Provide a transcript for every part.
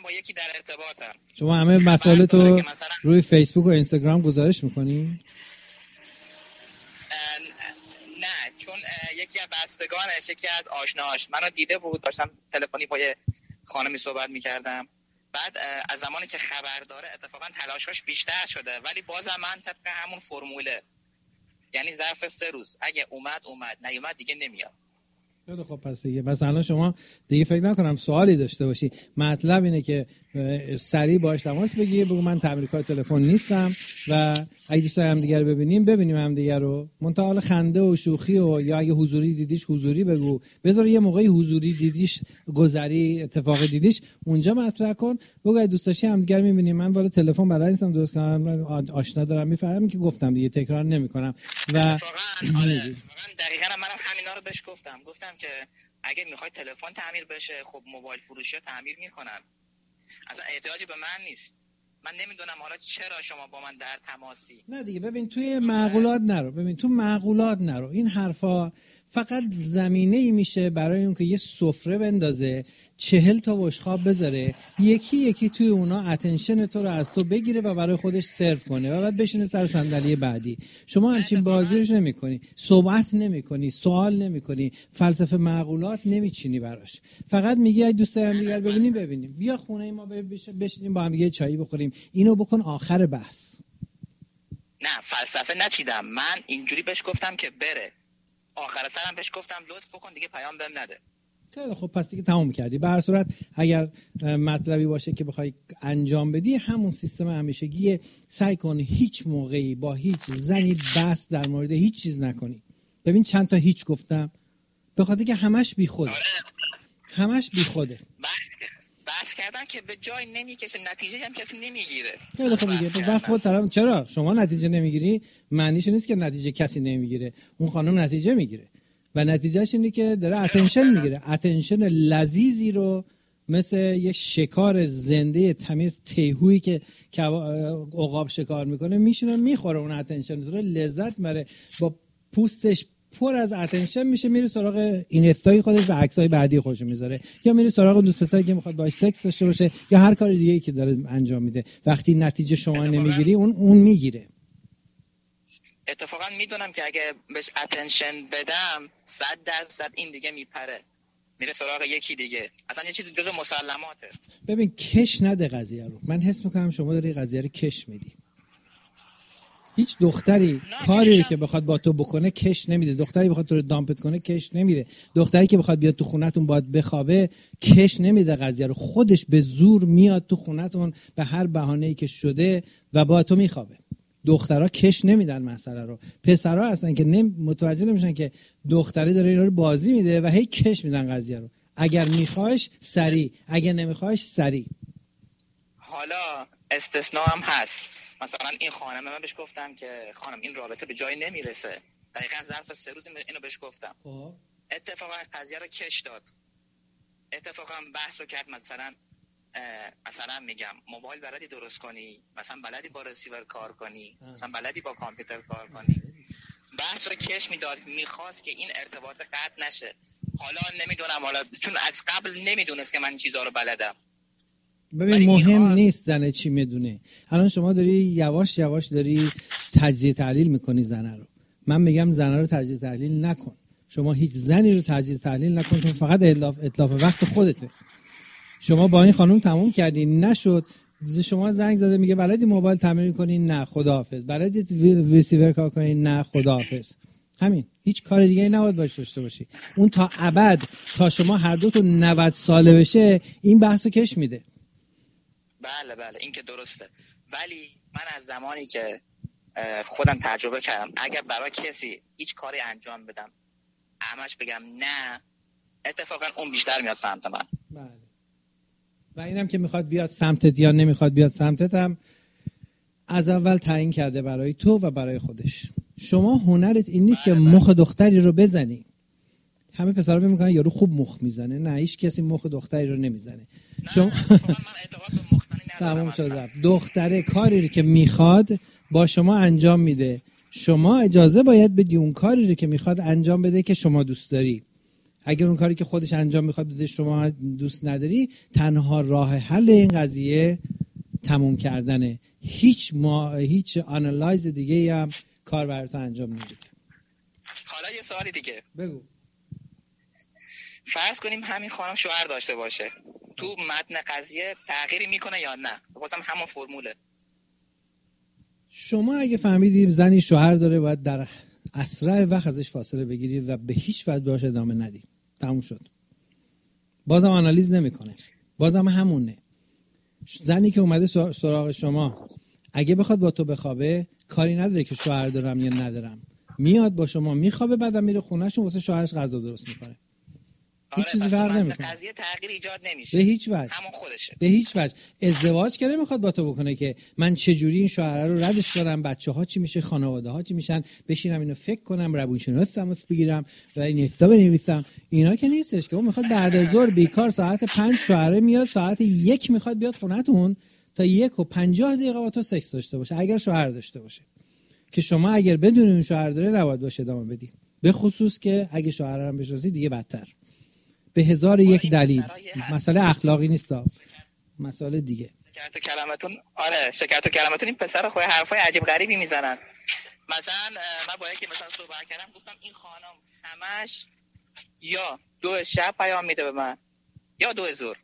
با یکی در ارتباطم. شما همه مسائلتو روی فیسبوک و اینستاگرام گزارش میکنی؟ نه، چون یکی از بستگانش، یکی از آشناهاش منو دیده بود، داشتم تلفنی با یه خانمی صحبت میکردم. بعد از زمانی که خبر داره اتفاقا تلاشش بیشتر شده، ولی بازم من طبق همون فرموله، یعنی ظرف 3 روز اگه اومد نیومد دیگه نمیاد. خیلی خب، پس دیگه بس الان شما دیگه فکر نکنم سوالی داشته باشی. مطلب اینه که سریع باهاش تماس بگیر، بگو من تعمیر کار تلفن نیستم و اگه دوست داریم همدیگه رو ببینیم همدیگه رو. منتها حالا خنده و شوخی و یا اگه حضوری دیدیش حضوری بگو، بذار یه موقعی حضوری دیدیش گذری اتفاقی دیدیش اونجا مطرح کن. بگو اگه دوست داشتی همدیگه رو می‌بینیم، من والا تلفن بلد نیستم درست کنم، آشنا دارم میفهمم که گفتم دیگه تکرار نمی‌کنم. و دقیقاً منم همینا رو بهش گفتم که اگه میخوای تلفن تعمیر بشه، خب موبایل فروشی تعمیر میکنن، اصلا احتیاجی به من نیست. من نمیدونم حالا چرا شما با من در تماسی. نه دیگه ببین توی معقولات نرو. این حرفا فقط زمینه‌ای میشه برای اون که یه سفره بندازه، 40 تا بشقاب بذاره، یکی یکی توی اونا اتنشن تو رو از تو بگیره و برای خودش سرو کنه و بعد بشینه سر صندلی بعدی. شما همچین بازیش نمی‌کنی، صحبت نمی‌کنی، سوال نمی‌کنی، فلسفه معقولات نمیچینی براش. فقط میگی اگه دوست داریم دیگر ببینیم، بیا خونه ما بشینیم با هم یه چایی بخوریم. اینو بکن آخر بحث. نه فلسفه نچیدم، من اینجوری بهش گفتم که بره. آخر سرم بهش گفتم لطف کن دیگه پیام بهم نده. خیلی خب، پس دیگه تمام کردی. به هر صورت اگر مطلبی باشه که بخوای انجام بدی، همون سیستم همیشگی، سعی کن هیچ موقعی با هیچ زنی بحث در مورد هیچ چیز نکنی. ببین چند تا هیچ گفتم، به خاطر که همش بیخوده. بحث کردن که به جای نمیکشه، نتیجه هم کسی نمیگیره. خیلی خب دیگه وقت خود طرف. چرا شما نتیجه نمیگیری؟ معنیش نیست که نتیجه کسی نمیگیره. اون خانم نتیجه میگیره و نتیجهش اینه که داره اتنشن میگیره، اتنشن لذیذی رو مثل یک شکار زنده تمیز تیهویی که عقاب شکار میکنه میشینه میخوره اون اتنشن رو، لذت میبره، با پوستش پر از اتنشن میشه، میره سراغ این استای خودش و عکسای بعدی خودش میذاره، یا میره سراغ دوست پسری که میخواد باهاش سکس داشته باشه یا هر کار دیگه‌ای که داره انجام میده. وقتی نتیجه شما نمیگیری اون میگیره. اتفاقا میدونم که اگه بهش اتنشن بدم 100% این دیگه میره سراغ یکی دیگه. اصلا یه چیزی جزو مسلماته. ببین کش نده قضیه رو. من حس میکنم شما داری قضیه رو کش میدی. هیچ دختری کاری که بخواد با تو بکنه کش نمیده. دختری بخواد تو رو دامپت کنه کش نمیده. دختری که بخواد بیاد تو خونتون باید بخوابه کش نمیده قضیه رو. خودش به زور میاد تو خونتون به هر بهانه‌ای که شده و با تو میخوابه. دخترها کش نمیدن مسئله رو. پسرها هستن که متوجه نمیشن که دختری داره اینا رو بازی میده و هی کش میدن قضیه رو. اگر میخوایش سریع، اگر نمیخوایش سریع. حالا استثناء هم هست. مثلا این خانم، من بهش گفتم که خانم این رابطه به جای نمیرسه. دقیقاً ظرف 3 روز اینو بهش گفتم. اتفاقا قضیه رو کش داد. اتفاقا بحث رو کرد، مثلا میگم موبایل بلدی درست کنی، مثلا بلدی با رسیور کار کنی، مثلا بلدی با کامپیوتر کار کنی. بحث رو کش میداد، میخواست که این ارتباط قطع نشه. حالا نمیدونم، حالا چون از قبل نمیدونست که من این چیزا رو بلدم. ببین مهم نیست زنه چی میدونه. الان شما داری یواش یواش داری تجزیه تحلیل میکنی زنه رو. من میگم زنه رو تجزیه تحلیل نکن. شما هیچ زنی رو تجزیه تحلیل نکن، چون فقط اتلاف وقت خودته. شما با این خانم تموم کردین نشد، شما زنگ زده میگه بلدی موبایل تعمیر کنی؟ نه خداحافظ. بلدی ریسیور کار کنی؟ نه خداحافظ. همین، هیچ کار دیگه نباید باش داشته باشی. اون تا ابد، تا شما هر دو تا 90 ساله بشه این بحثو کش میده. بله این که درسته، ولی من از زمانی که خودم تجربه کردم اگر برای کسی هیچ کاری انجام بدم همش بگم نه، اتفاقا اون بیشتر میاد سمت من. بله. و اینم که میخواد بیاد سمتت یا نمیخواد بیاد سمتت هم از اول تعیین کرده برای تو و برای خودش. شما هنرت این نیست که مخ دختری رو بزنی. همه پسرا فکر میکنن یارو خوب مخ میزنه. نه، هیچ کسی مخ دختری رو نمیزنه. شما من اعتقاد به مخزنی ندارم. تمام شد رفت. دختره کاری رو که میخواد با شما انجام میده. شما اجازه باید بدی اون کاری رو که میخواد انجام بده که شما دوست داری. اگر اون کاری که خودش انجام میخواد بده شما دوست نداری، تنها راه حل این قضیه تموم کردنه. هیچ آنالایز دیگه هم کار برات انجام نمیده. حالا یه سوالی دیگه بگو. فرض کنیم همین خانم شوهر داشته باشه، تو متن قضیه تغییری میکنه یا نه؟ بازم همون فرموله. شما اگه فهمیدی زنی شوهر داره باید در اسرع وقت ازش فاصله بگیری و به هیچ وجه باهاش ادامه ندی. تموم شد. بازم آنالیز نمیکنه، بازم همونه. زنی که اومده سراغ شما اگه بخواد با تو بخوابه، کاری نداره که شوهر دارم یا ندارم، میاد با شما میخوابه، بعدم میره خونه‌شون واسه شوهرش غذا درست میکنه. هیچ چیزی فرق نمیکنه. قضیه تغییر ایجاد نمیشه. به هیچ وجه. همون خودشه. به هیچ وجه. ازدواج که نمیخواد با تو بکنه که من چجوری این شوهر رو ردش کنم، بچه‌ها چی میشه، خانواده ها چی میشن، بشینم اینو فکر کنم، روانشناسم بگیرم و این حساب بنویسم. اینا که نیستش که اون میخواد بعد از ظهر بیکار ساعت 5 شوهر میاد، ساعت 1 میخواد بیاد خونه‌تون تا 1:50 با تو سکس داشته باشه، اگر شوهر داشته باشه. که شما اگر بدون اون شوهر داره نباید باشه ادامه بدی. به خصوص که اگه شوهر هم بشناسی دیگه بدتر. به 1001 دلیل. مسئله اخلاقی نیستا، مسئله دیگه. شکرت و کلمتون، آره شکرت و کلمتون این پسر خود حرفای عجیب غریبی میزنن. مثلا من با یکی مثلا صحبت کردم، گفتم این خانم همش یا 2 شب پیام میده به من یا 2 ظهر.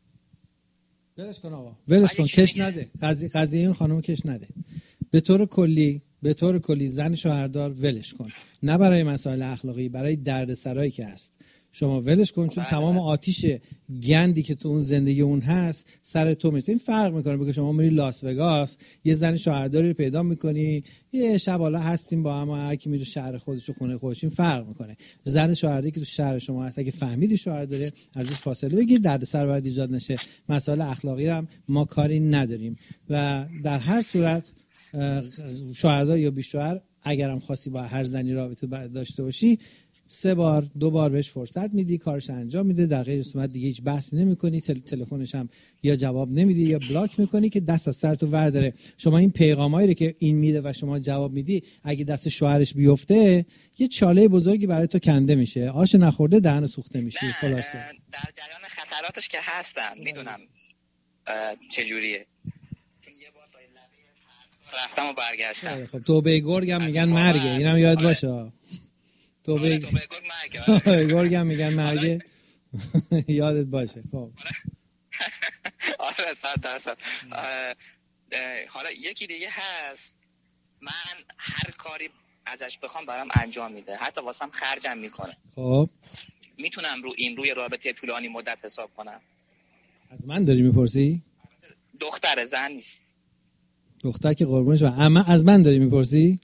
ولش کن آقا، ولش کن، کش نده. قضیه این خانم کش نده. به طور کلی زن شوهردار ولش کن. نه برای مسائل اخلاقی، برای دردسرایی که هست. شما ولش کن، چون تمام آتیش گندی که تو اون زندگی اون هست سر تو میشه. این فرق میکنه بگه شما میری لاس وگاس یه زن شوهرداری رو پیدا میکنی، یه شب حالا هستیم با هم، هر کی میره شهر خودش و خونه خودش. این فرق میکنه. زن شوهرداری که تو شهر شما هست، اگه فهمیدی شوهر داره، ازش فاصله بگیر، دردسر باید ایجاد نشه. مسائل اخلاقی رو هم ما کاری نداریم و در هر صورت شوهردار یا بیشوهر اگرم خواستی با هر زنی رابطه داشته باشی، 2 بار بهش فرصت میدی، کارش انجام میده، در غیر صورت دیگه هیچ بحثی نمی‌کنی، تلفنش هم یا جواب نمیدی یا بلاک می‌کنی که دست از سر تو ورداره. شما این پیغامایی رو که این میده و شما جواب میدی، اگه دست شوهرش بیفته یه چاله بزرگی برای تو کنده میشه، آش نخورده دهن سوخته میشی. خلاصه در جریان خطراتش که هستم، میدونم چجوریه، چون یه بار با لبه رفتم و برگشتم. خب توبه گرگ هم میگن مرگه، اینم یاد باشه. توبه گرگ هم میگن مرگه، یادت باشه. خب آره 100%. حالا یکی دیگه هست، من هر کاری ازش بخوام برام انجام میده، حتی واسم خرجم میکنه. خب میتونم روی رابطه طولانی مدت حساب کنم؟ از من داری میپرسی؟ دختر، زن نیست. دختر که قربونش و اما از من داری میپرسی؟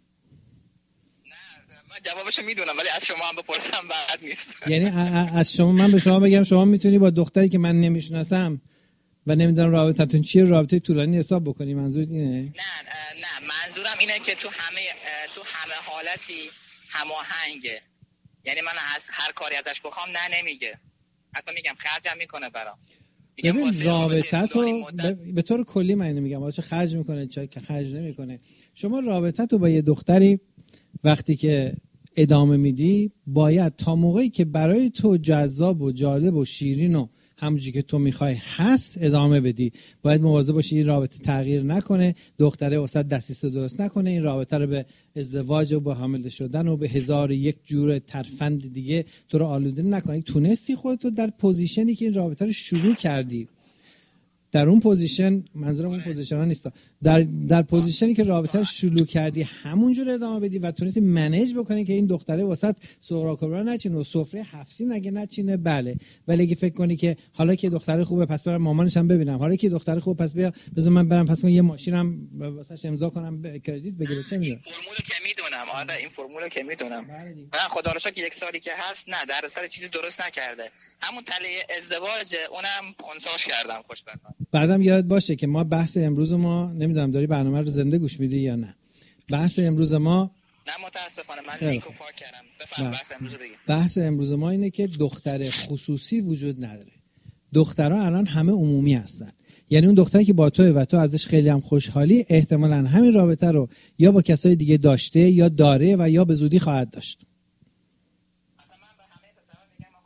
جوابشو میدونم ولی از شما هم بپرسم بعد نیست. یعنی از شما، من به شما بگم شما میتونی با دختری که من نمیشناسم و نمیدونم رابطتون چیه، رابطه طولانی حساب بکنی؟ منظورت اینه؟ نه منظورم اینه که تو همه حالتی هماهنگه. یعنی من از هر کاری ازش بخوام نمیگه، حتی میگم خرجم میکنه برام. ببین رابطتو به طور کلی من نمیگم چه خرج میکنه چه خرج نمیکنه. شما رابطتو با یه دختری وقتی که ادامه میدی، باید تا موقعی که برای تو جذاب و جالب و شیرین و همونجوری که تو میخوای هست ادامه بدی. باید مواظب باشی این رابطه تغییر نکنه، دختره واسه دستیسه درست نکنه، این رابطه رو به ازدواج و به حامله شدن و به 1001 جور ترفند دیگه تو رو آلوده نکنه. تونستی خودتو در پوزیشنی که این رابطه رو شروع کردی، در اون پوزیشن، منظورم اون پوزیشن ها نیست، در پوزیشنی که رابطه رو شروع کردی همونجور ادامه بدی و تونستی منیج بکنی که این دختره واسط سوراکوبرا نچینه و سفره 7 سین اگه نچینه. بله، ولی اگه فکر کنی که حالا که دختره خوبه پس برم مامانش هم ببینم، حالا که دختره خوبه پس بیا بذار من برم پس یه ماشینم واسش امضا کنم کردیت بگیره، چه میدونم. فرمولو که میدونم، آره این فرمولو که میدونم. من خدا رو شکر 1 سالی که هست نه در سر چیزی درست نکرده، همون تله ازدواج اونم خنثاش کردم خوشبختانه. بعدم یاد باشه که ما بحث امروز ما، نمیدونم داری برنامه رو زنده گوش میدی یا نه، بحث امروز ما نه متاسفانه من لینکو پاک کردم. بفرمایید بحث امروز بگید. بحث امروز ما اینه که دختر خصوصی وجود نداره. دخترها الان همه عمومی هستن. یعنی اون دختری که با توه و تو ازش خیلی هم خوشحالی، احتمالاً همین رابطه رو یا با کسای دیگه داشته یا داره و یا به زودی خواهد داشت. مثلا من به همه پسرا میگم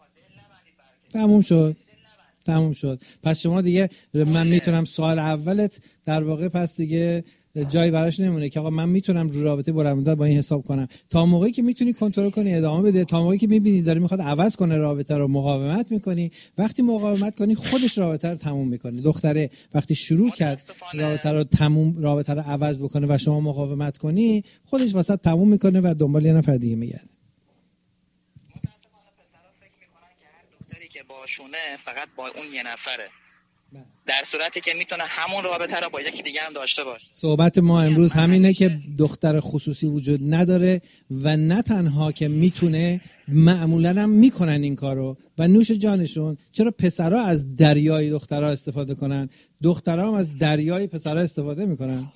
تموم شد. پس شما دیگه من میتونم سوال اولت در واقع پس دیگه جایی براش نمونه که آقا من میتونم رو رابطه بلند مدت با این حساب کنم. تا موقعی که میتونی کنترل کنی ادامه بده، تا موقعی که میبینی داره میخواد عوض کنه رابطه رو مقاومت میکنی. وقتی مقاومت کنی خودش رابطه رو تموم میکنه. دختره وقتی شروع کرد رابطه رو عوض بکنه و شما مقاومت کنی خودش واسه تموم میکنه و دنبال یه نفر دیگه میگرده. متاسفانه پسرا فکر میکنن که هر دختری که باشونه فقط با اون یه نفره، در صورتی که میتونه همون رابطه رو با یکی دیگه هم داشته باشه. صحبت ما امروز همینه که دختر خصوصی وجود نداره و نه تنها که میتونه، معمولا هم میکنن این کارو و نوش جانشون. چرا پسرها از دریای دخترها استفاده کنن، دخترها هم از دریای پسرها استفاده میکنن؟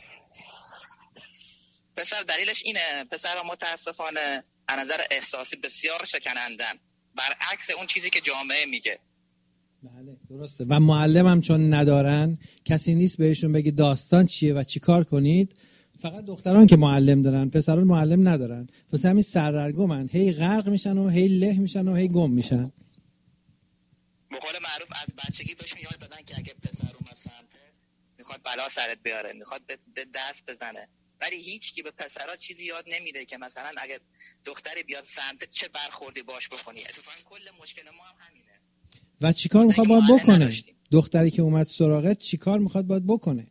پسر دلیلش اینه، پسرها متاسفانه از نظر احساسی بسیار شکنندن، برعکس اون چیزی که جامعه میگه. بله درسته. و معلم هم چون ندارن، کسی نیست بهشون بگه داستان چیه و چی کار کنید. فقط دختران که معلم دارن، پسران معلم ندارن. پس همین سردرگمن، هی غرق میشن و هی له میشن و هی گم میشن. به قول معروف از بچگی بهشون یاد دادن که اگه پسر اومد سمتت میخواد بلا سرت بیاره، میخواد به دست بزنه، ولی هیچ کی به پسرها چیزی یاد نمیده که مثلا اگه دختری بیاد سمتت چه برخوردی باش بکنی. اتفاقا کل مشکل ما هم همینه. و چیکار میخواد باید بکنه؟ دختری که اومد سراغت چیکار میخواد باید بکنه؟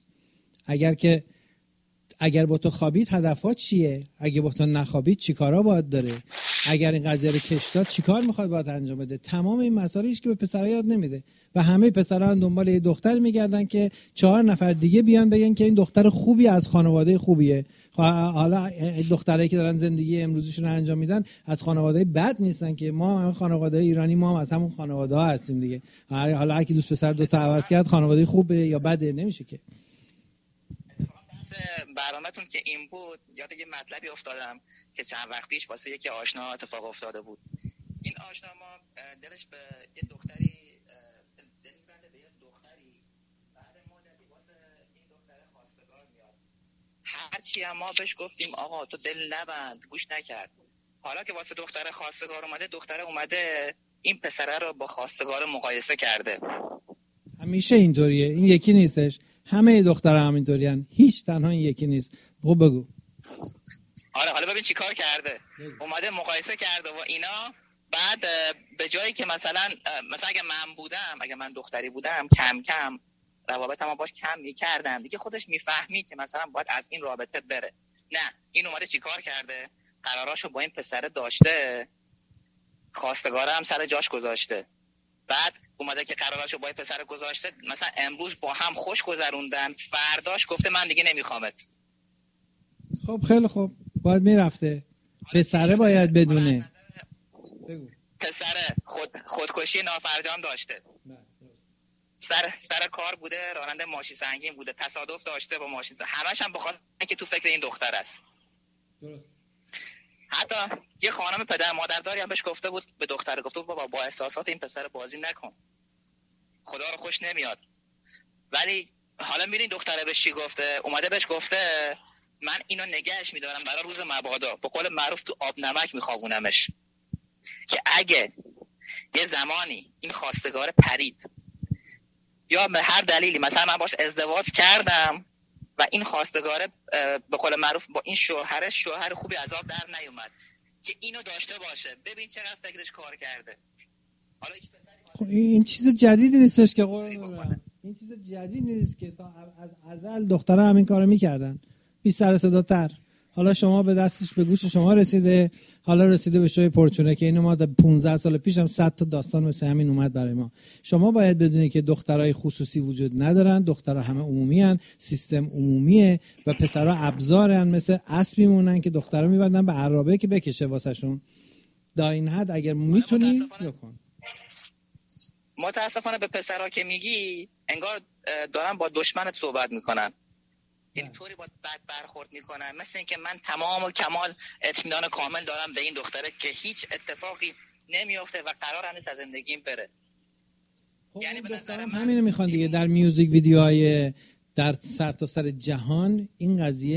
اگر با تو خوابید هدفات چیه؟ اگه با تو نخوابید چیکارا باید داره؟ اگر این قضیه رو کش داد چیکار میخواد باید انجام بده؟ تمام این مسائل هیچ که به پسرا یاد نمیده و همه پسرا دنبال یه دختر میگردن که 4 نفر دیگه بیان بگن که این دختر خوبی از خانواده خوبیه. حالا دخترایی که دارن زندگی امروزشون رو انجام میدن از خانواده بد نیستن که ما هم خانواده ایرانی، ما هم از همون خانواده ها هستیم دیگه. حالا هر کی دوست پسر دو تا عوض کرد خانواده خوبه یا بده نمیشه که. برنامه‌تون که این بود یاد یه مطلبی افتادم که چند وقت پیش واسه یکی آشنا اتفاق افتاده بود. این آشنا ما دلش به یه دختری دل می‌بنده، به یه دختری بعد مدتی واسه این دختر خواستگار میاد. هرچی هم ما بهش گفتیم آقا تو دل نبند، گوش نکرد. حالا که واسه دختر خواستگار اومده، دختره اومده این پسره رو با خواستگار مقایسه کرده. همیشه اینطوریه، این یکی نیستش، همه دخترها همینطورین، هیچ تنها این یکی نیست. بگو. آره حالا ببین چی کار کرده. اومده مقایسه کرده و اینا. بعد به جایی که مثلا اگه من دختری بودم کم کم روابطم باش کم می‌کردم دیگه، خودش میفهمید که مثلا باید از این رابطه بره. نه، این اومده چی کار کرده؟ قراراشو با این پسر داشته، خواستگاره هم سر جاش گذاشته. بعد اومده که قراراشو با این پسر گذاشته، مثلا امروز با هم خوش گذروندن، فرداش گفته من دیگه نمیخوامت. خب خیلی خوب، باید میرفته. پسره باید بدونه. بگو. پسره خودکشی نافرجام داشته. سر کار بوده، راننده ماشین سنگین بوده، تصادف داشته با ماشین سنگین. همش هم بخاطر اینکه تو فکر این دختر است. حتی یه خانم پدر مادرداری هم بهش گفته بود، به دختر گفته بود بابا با احساسات این پسر بازی نکن، خدا رو خوش نمیاد. ولی حالا میرین دختره بهش چی گفته؟ اومده بهش گفته من اینو نگهش میدارم برای روز مبادا، به قول معروف تو آب نمک میخوابونمش، که اگه یه زمانی این خواستگار پرید یا به هر دلیلی مثلا من باش ازدواج کردم و این خواستگاره به قول معروف با این شوهر خوبی از آب در نیومد، که اینو داشته باشه. ببین چقدر فکرش کار کرده. حالا خب این چیز جدیدی نیستش که این چیز جدیدی نیست که تا از ازل دخترها همین کارو میکردن، بی سر صدا تر. حالا شما به دستش به گوش شما رسیده، حالا رسیده به شوی پرچونه که اینو ما 15 سال پیش هم 100 تا داستان مثل همین اومد برای ما. شما باید بدونید که دخترای خصوصی وجود ندارن، دخترها همه عمومی ان، سیستم عمومیه و پسرها ابزارن، مثل اسب میمونن که دخترها میبندن به عرابه که بکشه واسهشون. دا این حد اگر میتونی بکن. متاسفانه به پسرها که میگی انگار دارن با دشمنت صحبت میکنن، اینطوری با بد برخورد میکنن، مثل اینکه من تمام و کمال اطمینان کامل دارم به این دختره که هیچ اتفاقی نمیفته و قرار هم نیست از زندگیم بره. یعنی به نظر من همینو میخوان دیگه. در میوزیک ویدیوهای در سرتاسر جهان این قضیه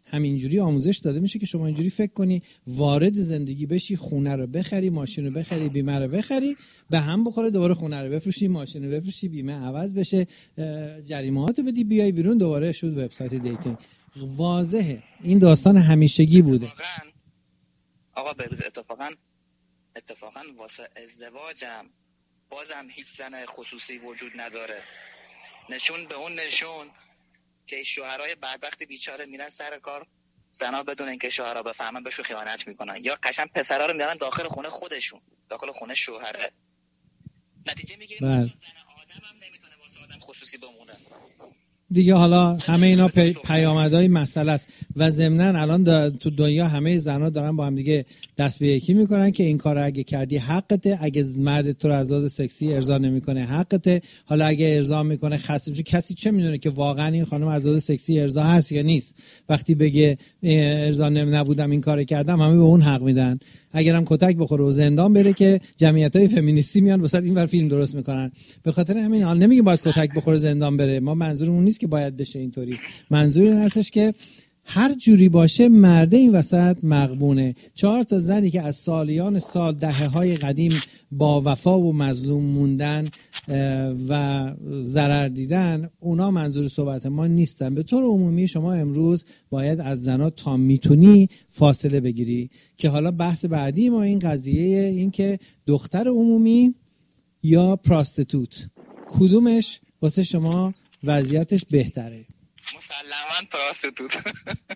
همینجوری آموزش داده میشه که شما اینجوری فکر کنی، وارد زندگی بشی، خونه رو بخری، ماشین رو بخری، بیمه رو بخری، به هم بخوره، دوباره خونه رو بفروشی، ماشین رو بفروشی، بیمه عوض بشه، جریمه‌هاتو بدی، بیای بیرون، دوباره شد وبسایت دیتینگ. واضحه این داستان همیشگی بوده. آقا بروز اتفاقا واسه ازدواجم بازم هیچ زن خصوصی وجود نداره. نشون به اون نشون که شوهرای بدبخت بیچاره میرن سر کار، زنا بدون اینکه شوهرها بفهمن بهشون خیانت میکنن، یا قشنگ پسرا رو میارن داخل خونه خودشون، داخل خونه شوهره. نتیجه میگیریم زن آدم هم نمیتونه واسه آدم خصوصی بمونه دیگه. حالا همه اینا پیامدهای مسئله است و ضمناً الان تو دنیا همه زنا دارن با هم دیگه دست به یکی میکنن که این کارو اگه کردی حقته، اگه مرد تو رو از لحاظ سکسی ارضا نمیکنه حقته. حالا اگه ارضا میکنه خسته، کسی چه میدونه که واقعا این خانم از لحاظ سکسی ارضا هست یا نیست؟ وقتی بگه ارضا نبودم این کارو کردم، همه به اون حق میدن. اگرم کتک بخوره و زندان بره که جمعیتای فمینیستی میان وسط اینور فیلم درست میکنن. به خاطر همین حال نمیگیم باید کتک بخوره زندان بره، ما منظورمون نیست که باید بشه اینطوری. منظور این هستش که هر جوری باشه مرده این وسط مغبونه. 4 تا زنی که از سالیان سال دهه‌های قدیم با وفا و مظلوم موندن و ضرر دیدن، اونا منظور صحبت ما نیستن. به طور عمومی شما امروز باید از زنا تا میتونی فاصله بگیری. که حالا بحث بعدی ما این قضیه این که دختر عمومی یا پراستیتوت کدومش واسه شما وضعیتش بهتره؟ مسلماً پراستیتوت.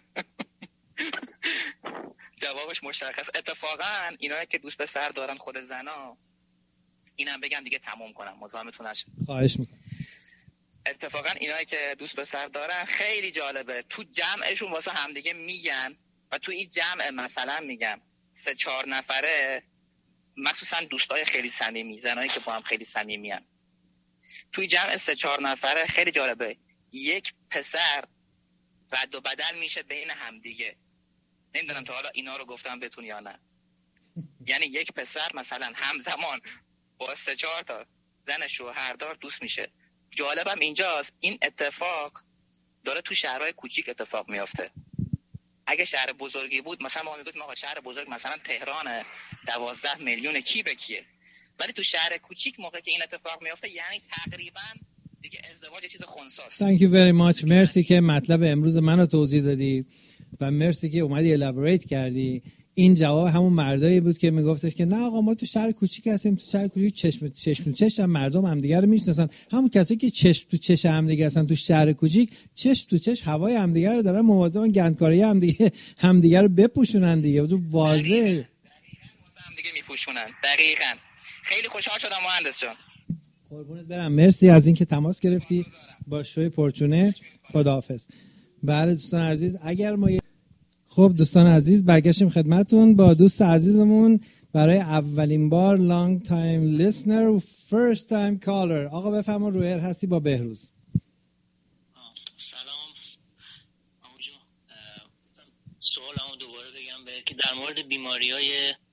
جوابش مشخص. اتفاقا اینایی که دوست پسر دارن خود زنا، اینم بگم دیگه تموم کنم مزاحمتون نشم، خواهش میکنم. اتفاقا اینایی که دوست پسر دارن خیلی جالبه، تو جمعشون واسه همدیگه میگن و تو این جمع مثلا میگم 3-4 نفره، مخصوصا دوستای خیلی صمیمی، زنایی که با هم خیلی صمیمیان، توی جمع 3-4 نفره خیلی جالبه یک پسر رد و بدل میشه بین همدیگه. نمیدونم تا حالا اینا رو گفتم بهتون یا نه. یعنی یک پسر مثلا همزمان با 3-4 تا زن شوهردار دوست میشه. جالبم اینجاست این اتفاق داره تو شهرهای کوچیک اتفاق میافته. اگه شهر بزرگی بود مثلا ما میگفتیم آقا شهر بزرگ مثلا تهرانه 12 میلیون کی به کیه، ولی تو شهر کوچیک موقع که این اتفاق میافته یعنی تقریبا دیگه ازدواج چیز خنثاست. Thank you very much. مرسی که مطلب امروز منو توضیح دادی و مرسی که اومدی الابریت کردی. این جواب همون مردایی بود که میگفتش که نه آقا ما تو شهر کوچیک هستیم، تو شهر کوچیک چشم تو چشم مردم همدیگه رو میشناسن. همون کسایی که چشم تو چشم همدیگه هستن تو شهر کوچیک چشم تو چشم هوای همدیگه رو دارن مواظبن گندکاری همدیگه رو بپوشونن دیگه. تو واضحه همدیگه میپوشونن. دقیقاً. خیلی خوشحال شدم مهندس جان. قربونت برم. مرسی از اینکه تماس گرفتی با شوی پرچونه. خداحافظ. بله دوستان عزیز، اگر ما خب دوستان عزیز برگشتیم خدمتون با دوست عزیزمون برای اولین بار long time listener first time caller. آقا بفرما روی ایر هستی با بهروز. سلام آقا. سوالمو دوباره بگم که در مورد بیماری‌های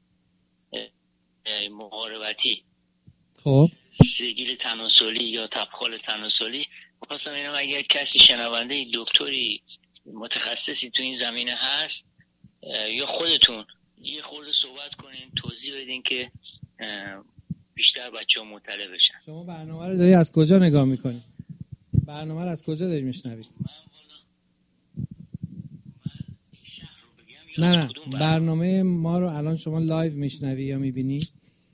مقاربتی، خب سجیل تناسلی یا تبخال تناسلی، می‌خواستم ببینم اگر کسی شنونده دکتری متخصصی تو این زمینه هست یا خودتون یه خورده صحبت کنین، توضیح بدین که بیشتر بچه‌ها مطلع بشن. شما برنامه رو داری از کجا نگاه می‌کنی؟ برنامه رو از کجا داری میشنوی؟ نه برنامه ما رو الان شما لایو میشنوی یا میبینی؟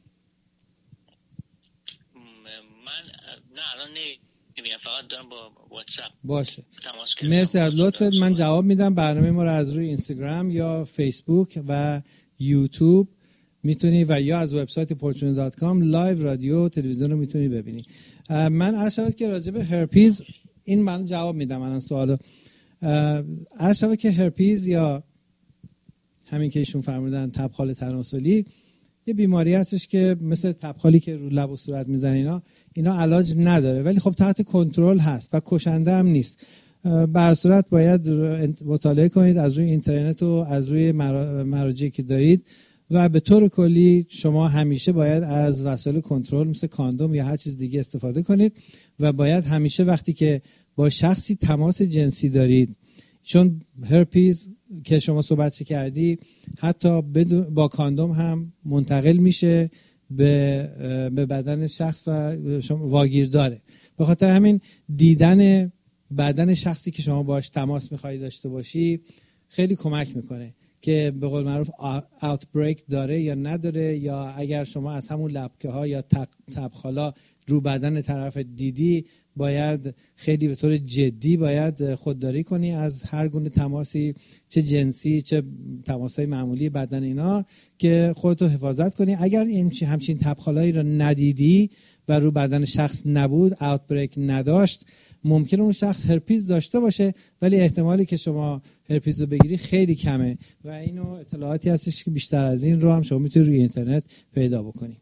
نه الان نمیبینم، فقط دارم با واتساپ. باشه مرسی از لطفت. من جواب میدم. برنامه ما رو از روی اینستاگرام یا فیسبوک و یوتیوب میتونی و یا از وبسایت portune.com لایو رادیو تلویزیون رو میتونی ببینی. من عرض شود که راجع به هرپیز این من جواب میدم الان سوالو. عرض شود که هرپیز یا همین که ایشون فرمودن تبخال تناسلی یه بیماری هستش که مثل تبخالی که رو لب و صورت میزنه اینا علاج نداره، ولی خب تحت کنترل هست و کشنده هم نیست. به هر صورت باید مطالعه کنید از روی اینترنت و از روی مراجعی که دارید و به طور کلی شما همیشه باید از وسایل کنترل مثل کاندوم یا هر چیز دیگه استفاده کنید و باید همیشه وقتی که با شخصی تماس جنسی دارید چون هرپیز که شما صحبت کردی حتی با کاندوم هم منتقل میشه به بدن شخص و شما واگیر داره. به خاطر همین دیدن بدن شخصی که شما باش تماس میخوایی داشته باشی خیلی کمک میکنه که به قول معروف اوتبریک داره یا نداره، یا اگر شما از همون لبکه ها یا تبخالا رو بدن طرف دیدی باید خیلی به طور جدی باید خودداری کنی از هر گونه تماسی، چه جنسی چه تماسای معمولی بدن اینا، که خودتو حفاظت کنی. اگر همچین تبخالایی رو ندیدی و رو بدن شخص نبود، اوتبریک نداشت، ممکنه اون شخص هرپیز داشته باشه ولی احتمالی که شما هرپیز رو بگیری خیلی کمه و اینو اطلاعاتی هستش که بیشتر از این رو هم شما میتونی روی اینترنت پیدا بکنی.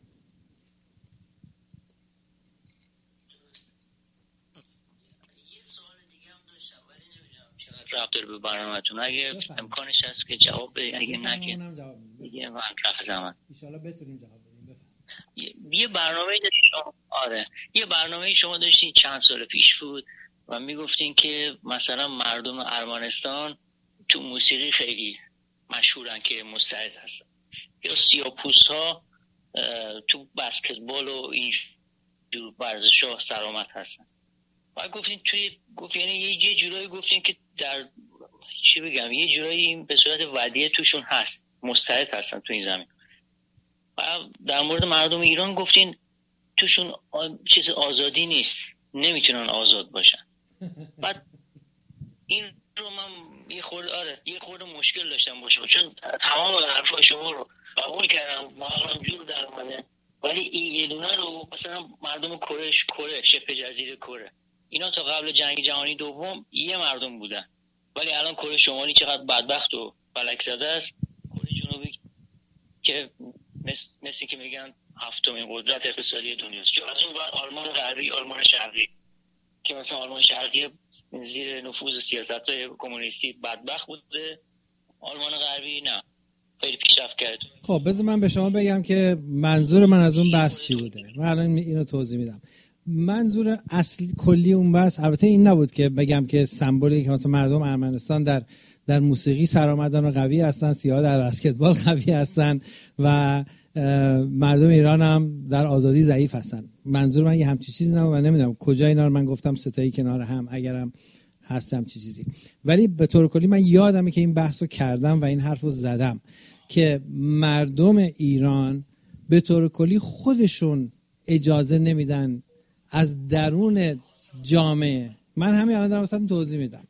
رابط داره به برنامه‌تون، اگه امکانش هست که جواب بدید، اگه نه که دیگه من رفتم. ان شاءالله بتونیم جواب بدیم. یه برنامه داشتیم. آره یه برنامه شما داشتین چند سال پیش بود و میگفتین که مثلا مردم ارمنستان تو موسیقی خیلی مشهورن که مستعد هستن، یا سیاه‌پوست‌ها تو بسکتبال و این جور ورزش‌ها سرآمد هستن. و گفتین یعنی یه جورایی گفتین که در چی بگم یه جورایی به صورت ودیعه توشون هست، مستعد هستن تو این زمین. و در مورد مردم ایران گفتین توشون چیز آزادی نیست، نمیتونن آزاد باشن. بعد این رو من یه خورده مشکل داشتم باشه، چون تمام حرفای شما رو قبول کردم، واقعا جور در اومده، ولی این یه دونه رو مثلا مردم کره شبه جزیره کره، اینا تا قبل جنگ جهانی دوم یه مردم بودن، ولی الان کره شمالی چقدر بدبخت و فلک زده است. کره جنوبی که مثل که میگن هفتمین قدرت اقتصادی دنیاست. چون از اون بعد آلمان غربی، آلمان شرقی که مثلا آلمان شرقی زیر نفوذ سیاست‌های کمونیستی بدبخت بوده، آلمان غربی نه، خیلی پیشرفت کرده. خب بذار من به شما بگم که منظور من از اون بحث چی بوده. من الان اینو توضیح میدم. منظور اصلی کلی اون بحث البته این نبود که بگم که سمبولی که مثلا مردم ارمنستان در موسیقی سرآمدن و قوی هستن، سیاها در بسکتبال قوی هستن و مردم ایران هم در آزادی ضعیف هستن. منظور من یه همچین چیزی نبود و نمیدونم کجا اینا رو من گفتم ستایی کنار هم، اگرم هستم چی چیزی، ولی به طور کلی من یادمه که این بحثو کردم و این حرفو زدم که مردم ایران به طور کلی خودشون اجازه نمیدن از درون جامعه، من همین الان دارم واسهتون توضیح میدم،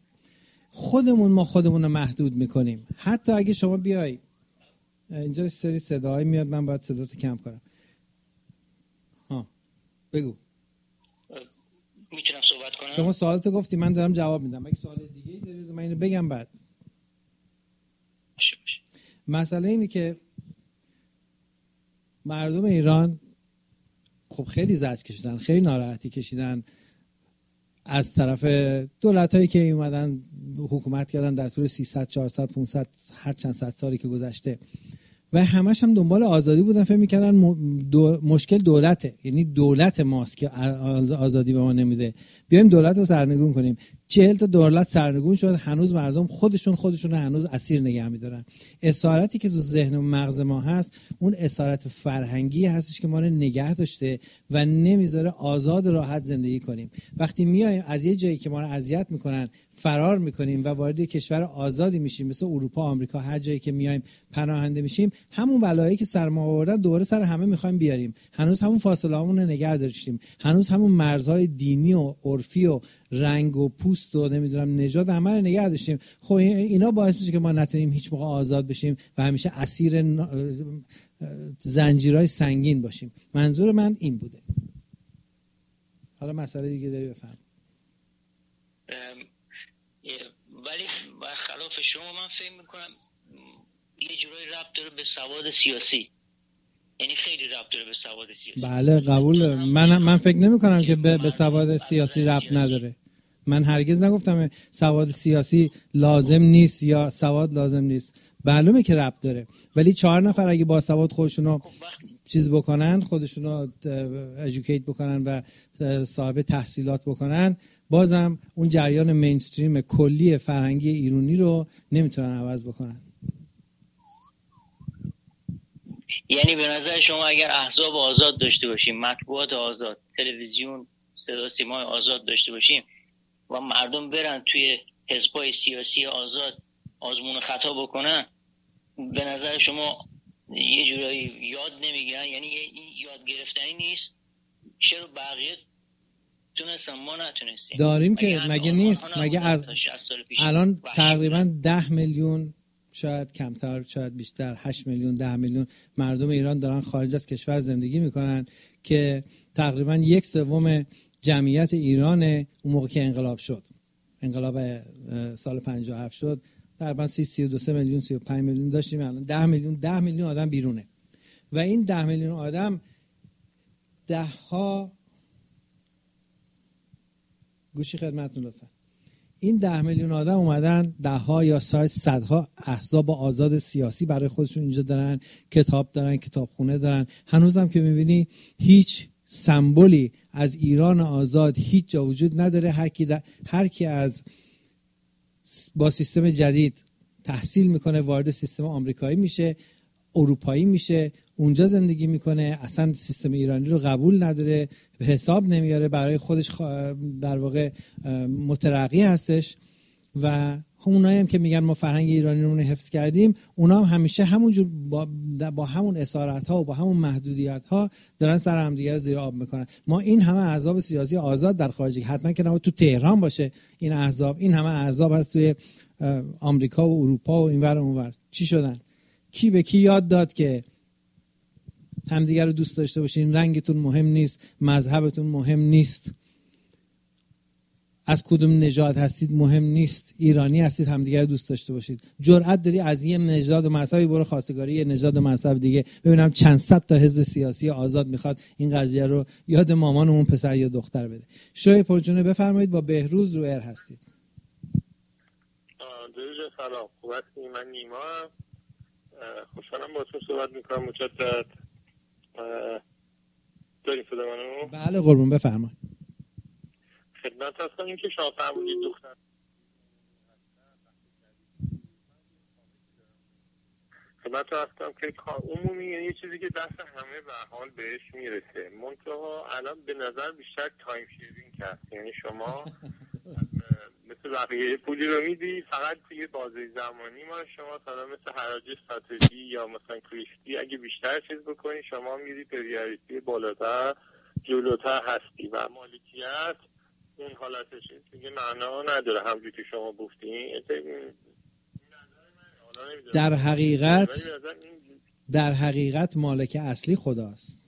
ما خودمون رو محدود میکنیم. حتی اگه شما بیای اینجا سری صداهای میاد، من باید صداتو کم کنم. بگو. میتونم صحبت کنم؟ شما سوالتو گفتی، من دارم جواب میدم. اگه سوال دیگه ای داری من اینو بگم بعد. مسئله اینه که مردم ایران خب خیلی زجر کشیدن، خیلی ناراحتی کشیدن از طرف دولتایی که اومدن حکومت کردن در طول 300 400 500 هر چند صد سالی که گذشته و همش هم دنبال آزادی بودن. فکر می‌کردن مشکل دولته، یعنی دولت ماست که آزادی به ما نمیده، بیایم دولت رو سرنگون کنیم. 40 تا دولت سرنگون شد، هنوز مردم خودشون هنوز اسیر نگه می‌دارن. اسارتی که تو ذهن و مغز ما هست، اون اسارت فرهنگی هستش که ما رو نگه داشته و نمیذاره آزاد و راحت زندگی کنیم. وقتی میایم از یه جایی که ما رو اذیت میکنن فرار میکنیم و وارد کشور آزادی میشیم، مثل اروپا، آمریکا، هر جایی که میایم پناهنده میشیم، همون بلایی که سر ما آوردن دوباره سر همه میخوایم بیاریم. هنوز همون فاصله‌هامون رو نگه داشتیم، هنوز همون مرزهای دینی و عرفی و رنگ و پوست و نمیدونم نژاد همه رو نگه داشتیم. خب اینا باعث میشه که ما نتونیم هیچ موقع آزاد بشیم و همیشه اسیر زنجیرهای سنگین باشیم. منظور من این بوده. حالا مسئله دیگه داری بفهم. ولی برخلاف شما من فکر میکنم یه جورایی ربط داره به سواد سیاسی، یعنی خیلی ربط داره به سواد سیاسی. بله قبول. من فکر نمی کنم که به سواد سیاسی ربط نداره. من هرگز نگفتم سواد سیاسی لازم نیست یا سواد لازم نیست. معلومه که ربط داره، ولی 4 نفر اگه با سواد خودشونو چیز بکنن، خودشونو ادوکییت بکنن و صاحب تحصیلات بکنن، بازم اون جریان مینستریم کلی فرهنگی ایرانی رو نمیتونن عوض بکنن. یعنی به نظر شما اگر احزاب آزاد داشته باشیم، مطبوعات آزاد، تلویزیون، صدا سیمای آزاد داشته باشیم و مردم برن توی حزبای سیاسی آزاد آزمون خطا بکنن، به نظر شما یه جورایی یاد نمیگیرن؟ یعنی این یاد گرفتنی نیست؟ چرا بقیه تونستن ما نتونستیم؟ داریم که مگه نیست؟ مگه از الان تقریبا 10 میلیون، شاید کمتر شاید بیشتر، 8 میلیون 10 میلیون مردم ایران دارن خارج از کشور زندگی میکنن که تقریبا 1/3 جمعیت ایران اون موقع که انقلاب شد، انقلاب سال 57 شد، تقریبا 32 میلیون 35 میلیون داشتیم. الان 10 میلیون آدم بیرونه و این 10 میلیون آدم گوشی خدمتتون لطفا. این 10 میلیون آدم اومدن 10 یا صدها احزاب آزاد سیاسی برای خودشون اینجا دارن، کتاب دارن، کتابخونه دارن. هنوزم که میبینی هیچ سمبولی از ایران آزاد هیچ جا وجود نداره. هر کی از با سیستم جدید تحصیل میکنه وارد سیستم آمریکایی میشه، اروپایی میشه، اونجا زندگی میکنه، اصلا سیستم ایرانی رو قبول نداره، به حساب نمیاره، برای خودش در واقع مترقی هستش. و اونایی هم که میگن ما فرهنگ ایرانی رو حفظ کردیم، اونا هم همیشه همونجور با همون اسارت ها و با همون محدودیت ها دارن سر هم دیگه زیر آب میکنن. ما این همه احزاب سیاسی آزاد در خارج، حتما که نه تو تهران باشه این احزاب، این همه احزاب هست توی آمریکا و اروپا و اینور و اونور. چی شدن؟ کی به کی یاد داد که همدیگه رو دوست داشته باشین؟ رنگتون مهم نیست، مذهبتون مهم نیست، از کدوم نژاد هستید مهم نیست، ایرانی هستید همدیگه رو دوست داشته باشید. جرأت داری از یه نژاد و مذهبی برو خواستگاری یه نژاد و مذهب دیگه؟ ببینم چند صد تا حزب سیاسی آزاد میخواد این قضیه رو یاد مامانمون پسر یا دختر بده. شوی پرجونه بفرمایید، با بهروز رو ایر هستید. درود، سلام، خوب هستید؟ من نیما، خوشحالم باهاتون صحبت میکنم. مجدد دارین صدا منو؟ بله قربون، بفرمایید. خدمت هستم. این که شما فرمودید دختر خدمت هستم که کار عمومی یعنی یه چیزی که دست همه به حال بهش میرسه، منتها الان به نظر بیشتر تایم شیرینگ هست. یعنی شما مثل بقیه پولی رو میدی فقط توی بازه زمانی، ما شما مثلا مثل حراج استراتژی یا مثلا کریستی اگه بیشتر چیز بکنی شما میری پریاریتی بالاتر جلوتر هستی و مالکیت اون حالتش دیگه معنا نداره. همونجوری که شما گفتین در حقیقت مالک اصلی خداست.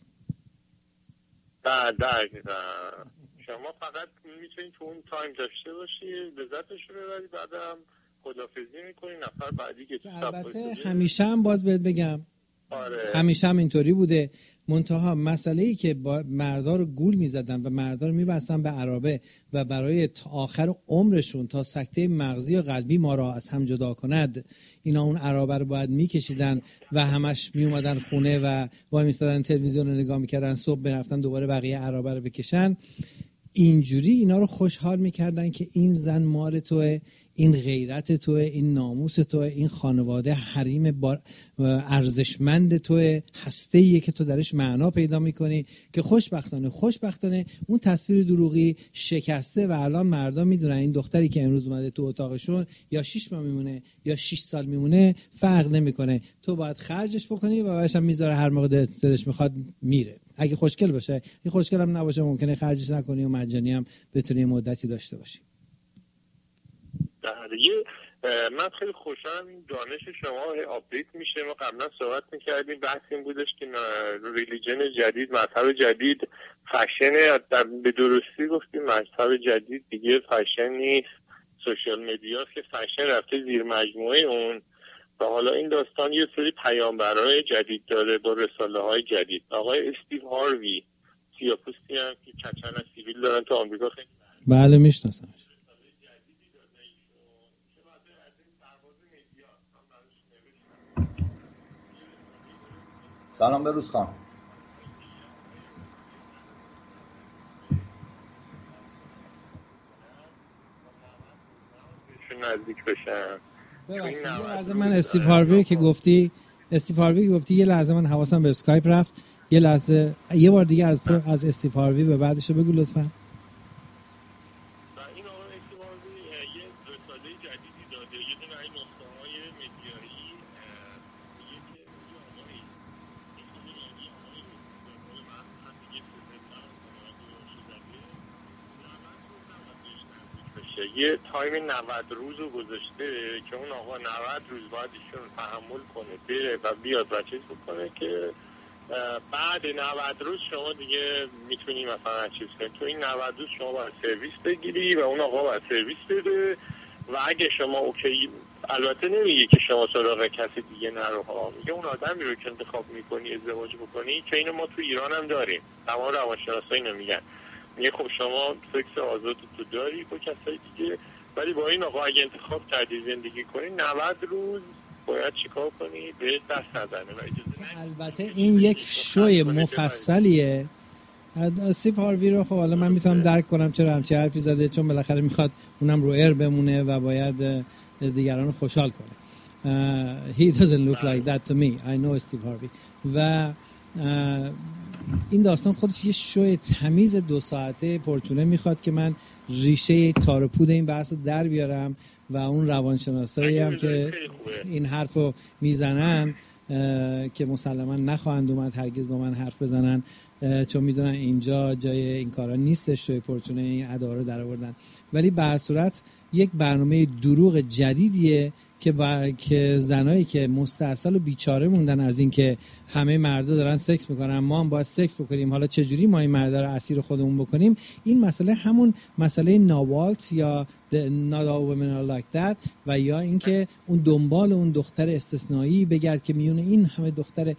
شما فقط میتونید تو اون تایم داشته باشی، لذتش رو ببری، بعدم خدافظی میکنی، نفر بعدی که البته همیشه هم باز بهت بگم آره. همیشه هم اینطوری بوده. منتها مسئله ای که مردا رو گول میزدن و مردا رو میبستن به عرابه و برای تا آخر عمرشون تا سکته مغزی و قلبی ما را از هم جدا کند، اینا اون عرابه رو باید میکشیدن و همش میومدن خونه و وای میستادن تلویزیون رو نگاه میکردن، صبح برفتن دوباره بقیه عرابه رو بکشن. اینجوری اینا رو خوشحال میکردن که این زن مال توه، این غیرت توه، این ناموس توه، این خانواده حریم ارزشمند توه، هسته‌ایه که تو درش معنا پیدا میکنی. که خوشبختانه اون تصویر دروغی شکسته و الان مردم میدونن این دختری که امروز اومده تو اتاقشون یا 6 ماه میمونه یا 6 سال میمونه فرق نمیکنه. تو باید خرجش بکنی و بعدش هم میذاره هر موقع دلش میخواد میره. اگه خوشگل باشه، این خوشگل هم نباشه ممکنه خرجش نکنی و مجانی هم بتونی مدتی داشته باشی. من خیلی خوشحالم این دانش شما آپدیت میشه. ما قبلا صحبت میکردیم، بحث این بودش که ریلیجن جدید، مذهب جدید فشنه. به درستی گفتیم مذهب جدید دیگه فشن نیست، سوشال مدیاست که فشن رفته زیر مجموعه اون. و حالا این داستان یه سری پیامبرای جدید داره با رساله های جدید. آقای استیو هاروی سیاپوستی هم که کچن سیویل دارن تو آمریکا، خیلی بله میشناسمش. سلام بروز خان. بهشون نزدیک بشن. لازم من استیو هاروی که گفتی یه لحظه من حواسم به اسکایپ رفت. یه لحظه یه بار دیگه از استیو هاروی به بعدش بگو لطفاً. این آقای استیو هاروی یه رساله جدیدی داده، یه دونه این نقطه‌های مدیایی یه تایم 90 روز رو گذاشته که اون آقا 90 روز باید ایشون تحمل کنه بره و بیاد و چیز بکنه که بعد 90 روز شما دیگه میتونی مثلا چیز کنی. تو این 90 روز شما باید سرویس بگیری و اون آقا باید سرویس بده و اگه شما اوکی، البته نمیگه که شما سراغ کسی دیگه نرو ها، میگه اون آدمی رو که انتخاب میکنی ازدواج بکنی که اینو ما تو ایران هم داریم، تمام روانشناسا اینو میگن، میگه خب شما سکس آزاد تو داری با کسای دیگه، ولی با این آقا اگه انتخاب کردی زندگی کنی 90 روز باید چیکار کنی؟ به دست نزنه و اجازه. البته این یک شوی مفصلیه. استیو هاروی رو خب حالا من میتونم درک کنم چرا همچین حرفی زده، چون بالاخره میخواد اونم رو ایر بمونه و باید دیگران رو خوشحال کنه. He doesn't look like that to me. I know استیو هاروی. و این داستان خودش یه شوی تمیز 2 ساعته پرچونه میخواد که من ریشه تار و پود این بحث رو در بیارم و اون روانشناسایی هم که این حرفو میزنن که مسلما نخواهند اومد هرگز با من حرف بزنن، چون میدونن اینجا جای این کارا نیستش، شوی پرچونه این ادا رو در آوردن. ولی به هر صورت یک برنامه دروغ جدیدیه که زنایی که مستعسل و بیچاره موندن از این که همه مردا دارن سکس میکنن، ما هم باید سکس بکنیم، حالا چجوری ما این مردا رو اسیر خودمون بکنیم. این مسئله همون مسئله ناوالت یا not all women are like that و یا اینکه اون دنبال اون دختر استثنایی بگرد که میونه این همه دختر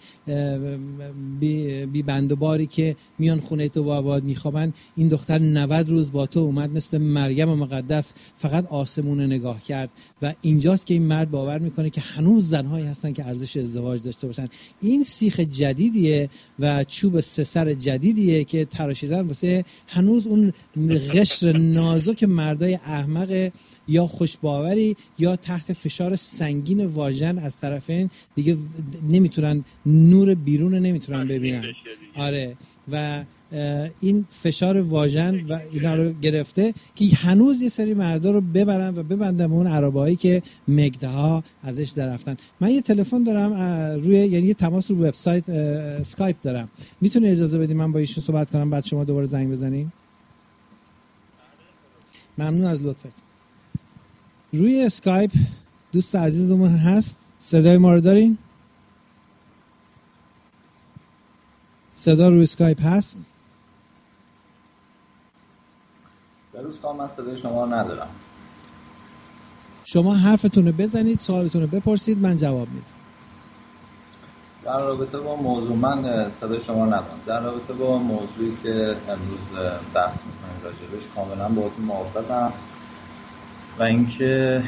بی بند و باری که میان خونه تو با آباد میخوابن، این دختر 90 روز با تو اومد مثل مریم مقدس فقط آسمون نگاه کرد و اینجاست که این مرد باور میکنه که هنوز زنهایی هستن که ارزش ازدواج داشته باشن. این سیخ جدیدیه و چوب 3 سر جدیدیه که تراشیدن واسه هنوز اون قشر نازک مردای احمق یا خوشباوری یا تحت فشار سنگین واژن از طرفین دیگه نمیتونن نور بیرون نمیتونن ببینن. آره و این فشار واژن و اینا رو گرفته که هنوز یه سری مردا رو ببرن و ببندن به اون عربایی که مگدها ازش درفتن. من یه تلفن دارم روی، یعنی یه تماس رو وبسایت اسکایپ دارم، میتونه اجازه بدی من با ایشون صحبت کنم بعد شما دوباره زنگ بزنین؟ ممنون از لطفت. روی اسکایپ دوست عزیزمون هست، صدای ما رو دارین؟ صدا روی اسکایپ هست؟ بروز من صدای شما رو ندارم. شما حرفتون رو بزنید، سوالتون رو بپرسید، من جواب میدم. در رابطه با موضوع من صدای شما رو ندارم. در رابطه با موضوعی که امروز بحث می‌کنیم راجبش کاملا باهاتون موافقم و اینکه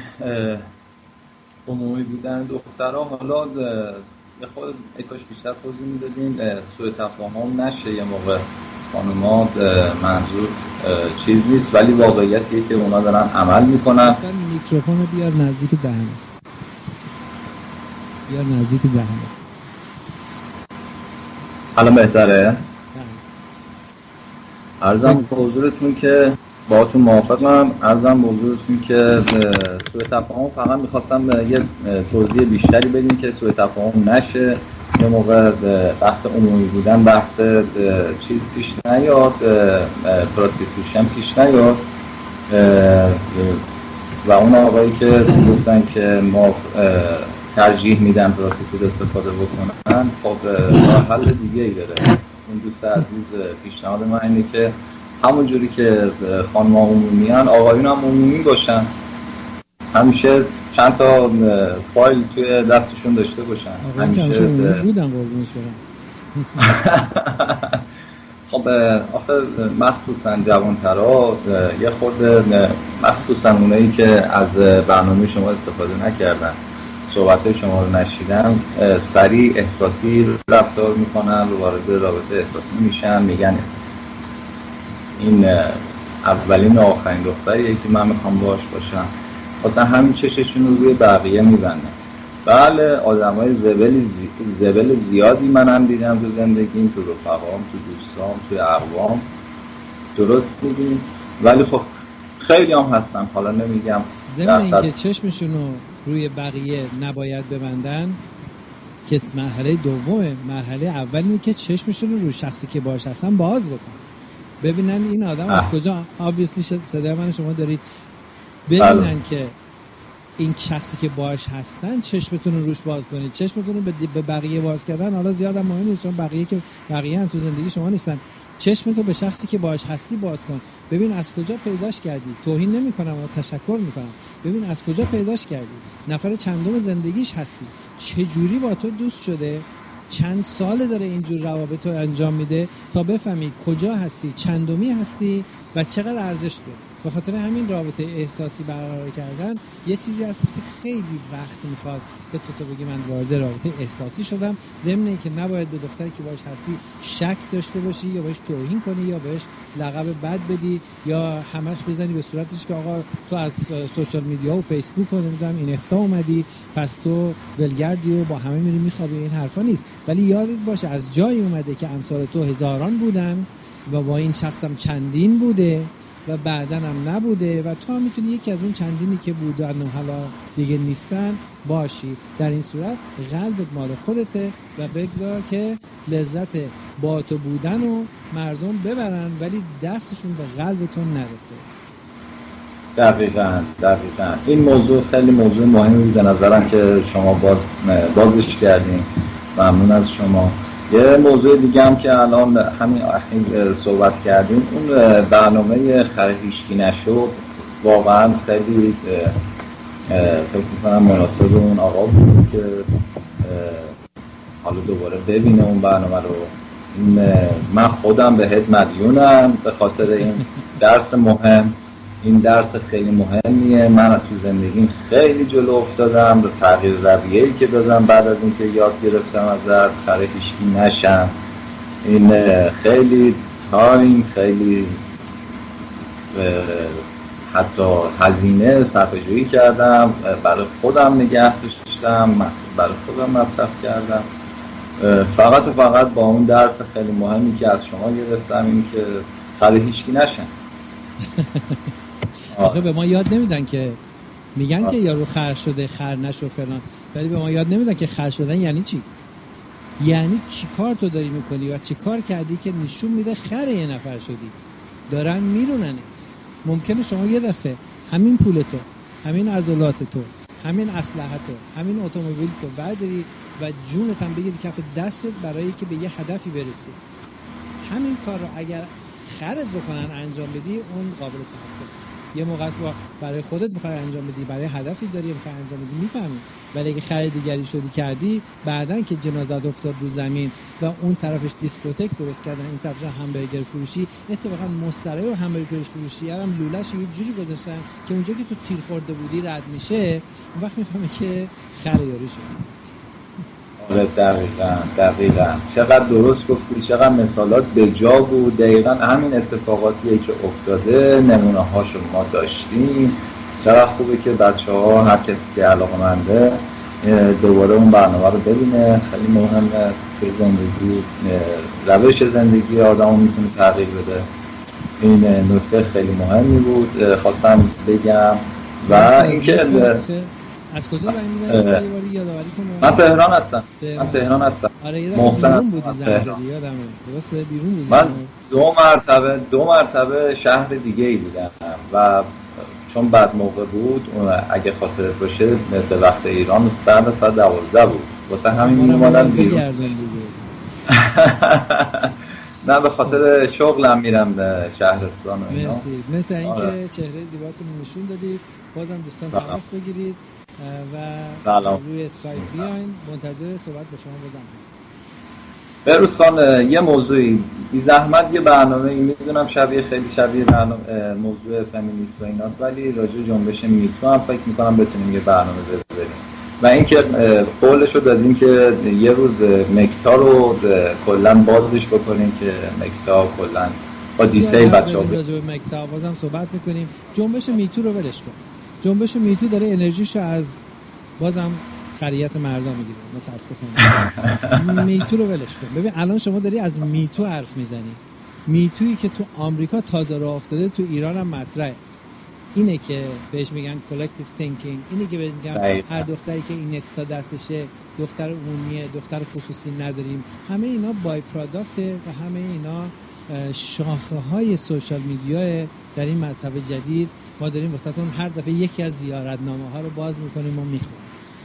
عمومی بودن دخترها، حالا یه خود اکاش بیشتر توضیح میدادین سوء تفاهم نشه یه موقع خانوما، منظور چیز نیست ولی واقعیتیه که اونا دارن عمل میکنن. میکروفون رو بیار نزدیک دهنه، بیار نزدیک دهنه. الان بهتره؟ عرضم به حضورتون که باهاتون موافقم. عرضم به حضورتون که سوء تفاهم فقط میخواستم یه توضیح بیشتری بدیم که سوء تفاهم نشه، یه موقع بحث عمومی بودن بحث چیز پیش نیاد، پراستیتوشن پیش نیاد و اون آقایی که گفتن که ما ترجیح میدن پراستیتوت استفاده بکنن، خب راه حل دیگه ای داره. اون دوست عزیز پیشنهاد من اینه که همون جوری که خانم‌ها عمومی هن آقایون هم عمومی باشن، همیشه چند تا فایل توی دستشون داشته باشن. همیشه بودن قربونش برم. خب آخه مخصوصا جوان‌ترها یه خورده، مخصوصا اونایی که از برنامه شما استفاده نکردن، صحبت شما رو نشیدن، سریع احساسی رفتار میکنن و وارد رابطه احساسی میشن، میگن این اولین و آخرین دختریه که من میخوام باش باشم واسه همین چششون رو روی بقیه میبندن. بله آدمای زبل زیادی منم دیدم تو زندگیم، تو رفقام، تو دوستام، تو اقوام، درست میگیم، ولی خب خیلی هم هستن، حالا نمیگم ضمن اینکه چشمشون رو روی بقیه نباید ببندن که مرحله دومه. مرحله اول اینه که چشمشون رو روی شخصی که باهاش هستن باز بکنن، ببینن این آدم از کجا، obviously صدای من شما دارید، ببینن که این شخصی که باهاش هستن چشمتون رو روش باز کنید. چشمتون رو به بقیه باز کردن حالا زیاد هم مهم نیست، چون بقیه که بقیه هم تو زندگی شما نیستن. چشمتو به شخصی که باهاش هستی باز کن، ببین از کجا پیداش کردی. توهین نمی‌کنم و تشکر می‌کنم. ببین از کجا پیداش کردی، نفر چندم زندگیش هستی، چه جوری با تو دوست شده، چند سال داره اینجور روابط رو انجام میده تا بفهمی کجا هستی، چندمی هستی و چقدر ارزش داره. به خاطر همین رابطه احساسی برقرار کردن یه چیزی هستش که خیلی وقت میخواد که تو بگی من وارد رابطه احساسی شدم، ضمن اینکه نباید به دختری که باهاش هستی شک داشته باشی یا بهش توهین کنی یا بهش لقب بد بدی یا همش بزنی به صورتش که آقا تو از سوشال میدیا و فیسبوک و نمیدونم اینستا اومدی پس تو ولگردی و با همه میری میخوابی. این حرفا نیست، ولی یادت باشه از جایی اومده که امثال تو هزاران بودن و با این شخصم چندین بوده و بعدن هم نبوده و تو هم میتونی یکی از اون چندینی که بودن و حالا دیگه نیستن باشی. در این صورت قلبت مال خودته و بگذار که لذت با تو بودن و مردم ببرن ولی دستشون به قلبتون نرسه. دقیقاً این موضوع خیلی موضوع مهمی به نظرم که شما بازش کردین، ممنون از شما. یه موضوع دیگه هم که الان همین اخیر صحبت کردیم، اون برنامه خر هیچکی نشد واقعا خیلی فکر می‌کنم مناسب اون آقا بود که حالا دوباره ببینه اون برنامه رو. من خودم بهت مدیونم به خاطر این درس مهم. این درس خیلی مهمیه. من تو زندگیم خیلی جلو افتادم به تغییر رویه‌ای که دادم بعد از اینکه یاد گرفتم ازت خر هیچکی نشم. این خیلی تایم، خیلی حتی هزینه صرفه‌جویی کردم، برای خودم نگه داشتم، برای خودم مصرف کردم، فقط با اون درس خیلی مهمی که از شما گرفتم، این که خر هیچکی نشم. آخه به ما یاد نمیدن که میگن که یارو خر شده خر نشو فلان، ولی به ما یاد نمیدن که خر شدن یعنی چی، یعنی چی کار تو داری میکنی و چی کار کردی که نشون میده خر یه نفر شدی. دارن میروننت. ممکنه شما یه دفعه همین پول تو، همین عضلات تو، همین اسلحه تو، همین اتومبیل تو برداری و جونت هم بگیری کف دستت برای که به یه هدفی برسی. همین کار رو اگر خرت بکنن انجام بدی اون قابل تاسفه. یه موقع است برای خودت میخوای انجام بدی، برای هدفی داری میخوای انجام بدی، میفهمی. ولی اگه خر دیگری شدی کردی، بعدن که جنازت افتاد رو زمین و اون طرفش دیسکوتک درست کردن، این طرفش همبرگر فروشی، اتفاقا مسترای و همبرگر فروشی هم لولش یه جوری گذاشتن که اونجا که تو تیر خورده بودی رد میشه، اون وقت میفهمی که خر یاری شدی. آره دقیقاً چقدر درست گفتی، چقدر مثالات به جا بود. دقیقاً همین اتفاقاتیه که افتاده، نمونه هاشو ما داشتیم. چقدر خوبه که بچه‌ها هر کسی که علاقه‌منده دوباره اون برنامه رو ببینه. خیلی مهمه توی زندگی، روش زندگی آدمو میتونه تغییر بده. این نکته خیلی مهمی بود خواستم بگم. و اینکه از کجا زنگ می‌زنی شما یه باری یادآوری من کنم؟ تهران هستم. آره یه دفعه بیرون بودی زنگ زدی یادمه. درسته بیرون بودی. من دو مرتبه شهر دیگه‌ای بودم و چون بعد موقع بود اگه خاطرت باشه به وقت ایران بعد ساعت 12 بود، واسه همین میومدم بیرون. نه به خاطر شغلم میرم به شهرستان و اینا. مرسی. مثل اینکه چهره زیباتون نشون دادید. بازم دوستان تماس بگیرید و روی اسکایپ بیاین. منتظر صحبت با شما بازم هستم. بهروز خان، یه موضوعی بی زحمت، یه برنامه میدونم خیلی شبیه برنامه موضوع فمینیست و ایناست، ولی راجع جنبش میتو هم فکر میکنم بتونیم یه برنامه بذاریم. و اینکه قولشو دادیم که یه روز مکتا رو کلا بازش بکنیم که مکتا کلا با دیتیل بچه‌ها راجع به مکتا بازم صحبت میکنیم. جنبش میتو رو ولش کن. جنبش میتو داره انرژیشو از بازم خریت مردا میگیره. متاسفانه میتو رو ولش کن. ببین الان شما داری از میتو حرف میزنی. میتویی که تو آمریکا تازه راه افتاده تو ایران هم مطرحه. اینه که بهش میگن کلکتیو تینکینگ، اینه که بهش میگن هر دختری که این استا دستشه دختر عمومیه، دختر خصوصی نداریم. همه اینا بای پروداکته و همه اینا شاخه های سوشال میدیا در این مذهب جدید. ما داریم واسهتون هر دفعه یکی از زیارتنامه ها رو باز میکنیم و میخونیم.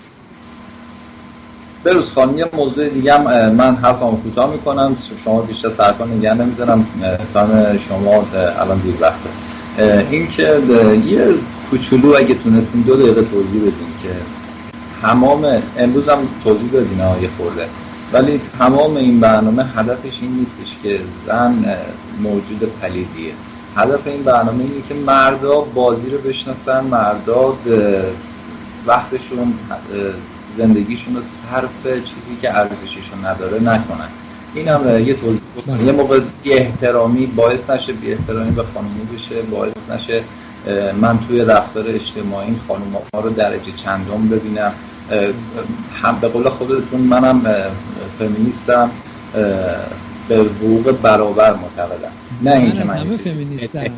بروز خانم، یه موضوع دیگه هم من حرفمو کوتاه میکنم، شما بیشتر سرکار نگه نمیدونم، تایم شما الان دیر وقته. این که یه کوچولو اگه تونستین 2 دقیقه توضیح بدین که تمام امروز هم توضیح بدین یه خورده، ولی تمام این برنامه هدفش این نیستش که زن موجود پلیدیه. هدف این برنامه اینه که مردا بازی رو بشناسن، مردا وقتشون زندگیشون رو صرف چیزی که ارزششون نداره نکنن. این هم یه توضیح بکنم. یه موقع بی احترامی باعث نشه بی احترامی به خانومی بشه، باعث نشه من توی رفتار اجتماعی خانوما رو درجه چندم ببینم. هم به قول خودتون منم فمینیستم، به حقوق برابر معتقدم، نه اینکه من همه فمینیستم.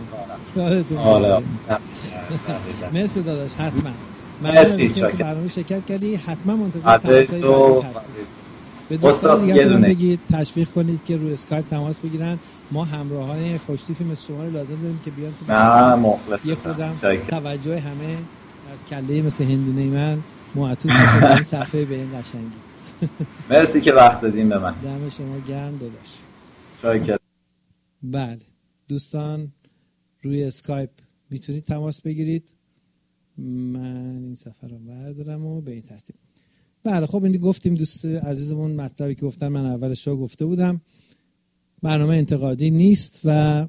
مرسی داداش، حتما مرسی که تو برنامه شرکت کردی. حتما منتظر تماس‌های بعدی هستیم. به دوستان دیگه بگید تشویق کنید که روی اسکایپ تماس بگیرن. ما همراهان خوشتیپی مثل شما رو لازم داریم که بیان تو یه خودم توجه همه از کله مثل هندونه من معطوف بشه به این صفحه به این قشنگی. مرسی که وقت دادیم به من. دم شما گرم داداش. شکر. بله دوستان روی اسکایپ میتونید تماس بگیرید. من این سفر رو بردارم و به این ترتیب. بله خب این گفتیم دوست عزیزمون مطلبی که گفتن من اولش رو گفته بودم. برنامه انتقادی نیست و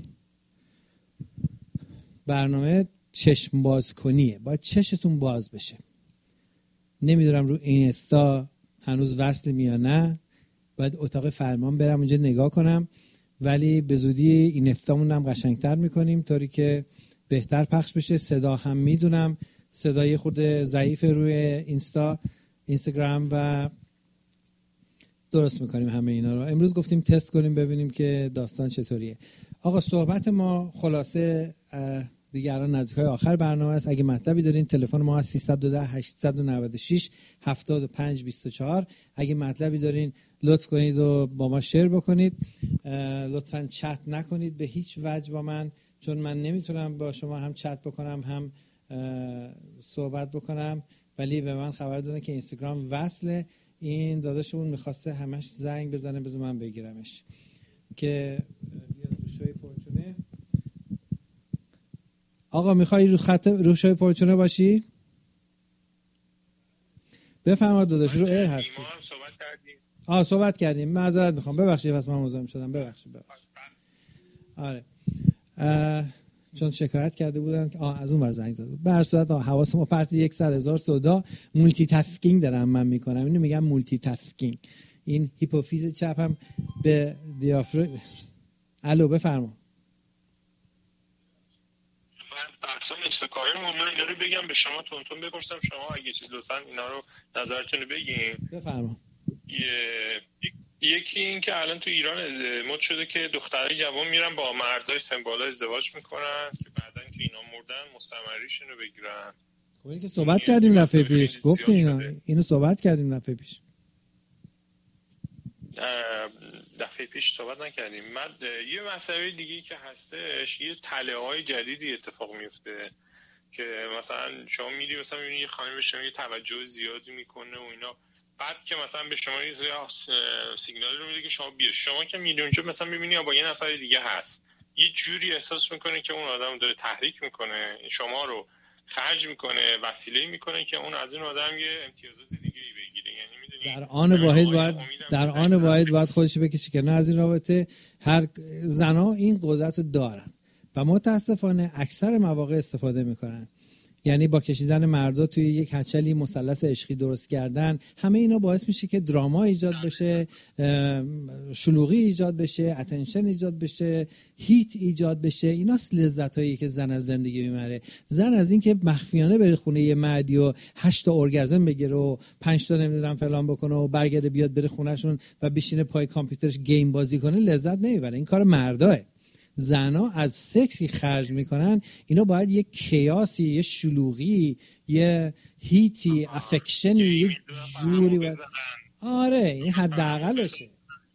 برنامه چشم باز کنیه. باید چشتون باز بشه. نمیدونم رو اینستا هنوز وصل یا نه، باید اتاق فرمان برم اونجا نگاه کنم، ولی به زودی اینستامون هم قشنگتر میکنیم طوری که بهتر پخش بشه. صدا هم میدونم صدای خود ضعیف روی اینستاگرام و درست میکنیم همه اینا رو. امروز گفتیم تست کنیم ببینیم که داستان چطوریه. آقا صحبت ما خلاصه دیگه الان نزدیکای آخر برنامه است. اگه مطلبی دارین تلفن ما 310 896 7524. اگه مطلبی دارین لطف کنید و با ما شیر بکنید. لطفاً چت نکنید به هیچ وجه با من، چون من نمیتونم با شما هم چت بکنم هم صحبت بکنم، ولی به من خبر دادن که اینستاگرام وصله. این داداشمون میخواسته همش زنگ بزنه، بذار من بگیرمش که بیاد روشوی پرچونه. آقا میخوای رو خط روشوی پرچونه باشی؟ بفرما داداش، رو ایر هستی. صحبت کردیم. معذرت میخوام، ببخشید پس من مزاحم شدم. ببخشید. آره چون شکایت کرده بودن که از اون ور زنگ زد. به هر صورت حواس ما پرت 100,000 صدا. مولتی تاسکینگ دارم من میکنم. اینو میگم مولتی تاسکینگ. این هیپوفیز چپم به دیافراگم. الو بفرما. من بحثم استکارم من اینا رو بگم به شما تونتون بپرسم، شما اگه چیز لطفاً اینا رو نظرتون رو بگین. بفرما. یکی این که الان تو ایران مد شده که دخترای جوان میرن با مردای سنبالا ازدواج میکنن که بعدن که اینا مردن مستمریشون رو بگیرن. خب این که صحبت کردیم دفعه پیش، گفتیم اینو صحبت کردیم دفعه پیش. دفعه پیش صحبت نکردیم. من یه مسئله دیگه که هستش، یه تله‌های جدیدی اتفاق میفته که مثلا شما میری مثلا میبینی یه خانم به شما یه توجه زیادی میکنه و اینا، بعد که مثلا به شما یه سیگنال رو میده که شما بیا، شما که میری اونجا مثلا میبینی با یه نفر دیگه هست، یه جوری احساس میکنه که اون آدم داره تحریک میکنه، شما رو خرج میکنه، وسیله میکنه که اون از اون آدم یه امتیازات دیگه ای بگیره. یعنی میدونی در آن واحد باید خودش بکشه که نه از این رابطه. هر زنا این قدرت رو دارن و متاسفانه اکثر مواقع استفاده میکنن. یعنی با کشیدن مردا توی یک هچلی مثلث عشقی درست کردن، همه اینا باعث میشه که دراما ایجاد بشه، شلوغی ایجاد بشه، اتنشن ایجاد بشه، هیت ایجاد بشه. اینا لذتایی که زن از زندگی میبره. زن از این که مخفیانه بره خونه یه مردی و 8 تا ارگازم بگیره و 5 تا نمیدونم فلان بکنه و برگرده بیاد بره خونهشون و بشینه پای کامپیوترش گیم بازی کنه، لذت نمیبره. این کار مرداه. زنا از سکسی خرج میکنن، اینا باید یه کیاسی، یه شلوغی، یه هیتی، افکشنی، یه جوری باید. آره این حداقلشه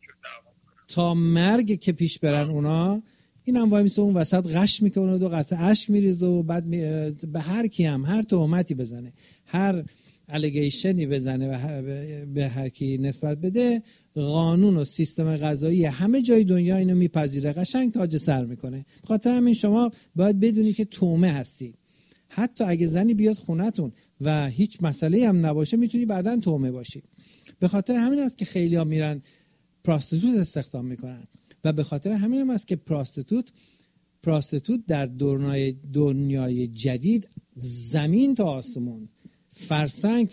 تا مرگ که پیش برن اونا. اینم وای میسه اون وسط غش میکنه و 2 قطره اشک میریزه و بعد به هر کی هم هر تهمتی بزنه، هر الیگیشنی بزنه و به هر کی نسبت بده، قانون و سیستم قضایی همه جای دنیا اینو میپذیره، قشنگ تاج سر میکنه. بخاطر همین شما باید بدونی که تومه هستی. حتی اگه زنی بیاد خونتون و هیچ مسئله هم نباشه، میتونی بعداً تومه باشی. به خاطر همین است که خیلی‌ها میرن پراستیتوت استخدام میکنن و به خاطر همین هم است که پراستیتوت در دنیای جدید زمین تا آسمون، فرسنگ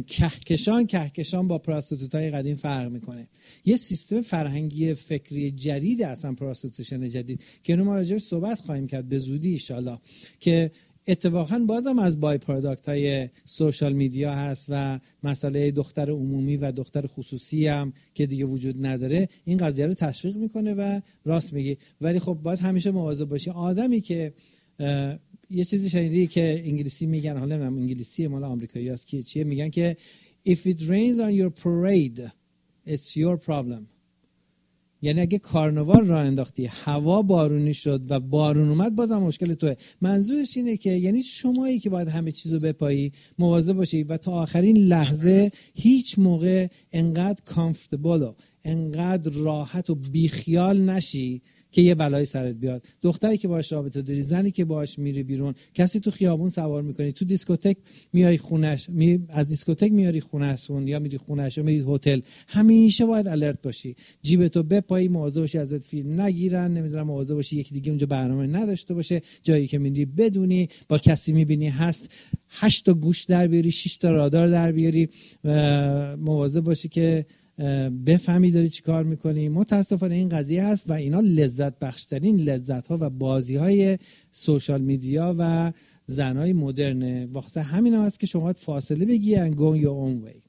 کهکشان با پراستیتوت‌های قدیم فرق میکنه. یه سیستم فرهنگی فکری جدید اصلا پراستیتوشن جدید که ما راجعش صحبت خواهیم کرد به زودی ان شاءالله، که اتفاقا بازم از بای پروداکت های سوشال میدیا هست و مسئله دختر عمومی و دختر خصوصی هم که دیگه وجود نداره این قضیه رو تشویق میکنه و راست میگی. ولی خب باید همیشه مواظب باشی. آدمی که یه چیزی شنیدی که انگلیسی میگن، حالا نمیدونم انگلیسی مال آمریکاییاست که چیه، میگن که if it rains on your parade it's your problem. یعنی اگه کارناوال راه انداختی، هوا بارونی شد و بارون اومد، بازم مشکل توه. منظورش اینه که یعنی شمایی که باید همه چیزو بپایی، مواظب باشی و تا آخرین لحظه هیچ موقع انقدر کامفورتبل و انقدر راحت و بیخیال نشی که یه بلایی سرت بیاد. دختری که باهاش رابطه داری، زنی که باهاش میری بیرون، کسی تو خیابون سوار میکنی، تو دیسکوتک میای خونش، از دیسکوتک میاری خونه‌شون یا میری خونه‌ش یا میری هتل، همیشه باید الرت باشی. جیبتو بپایی، مواظب باشی ازت فیلم نگیرن، نمیدونم مواظب باشی یکی دیگه اونجا برنامه نداشته باشه، جایی که میری بدونی، با کسی میبینی هست 8 تا گوش در بیاری، 6 تا رادار در بیاری، مواظب باشی که بفهمی داری چی کار میکنی. متاسفانه این قضیه هست و اینا لذت بخشترین لذت ها و بازی های سوشال میدیا و زنای مدرنه. وقت همین هم هست که شما فاصله بگی and go your own way.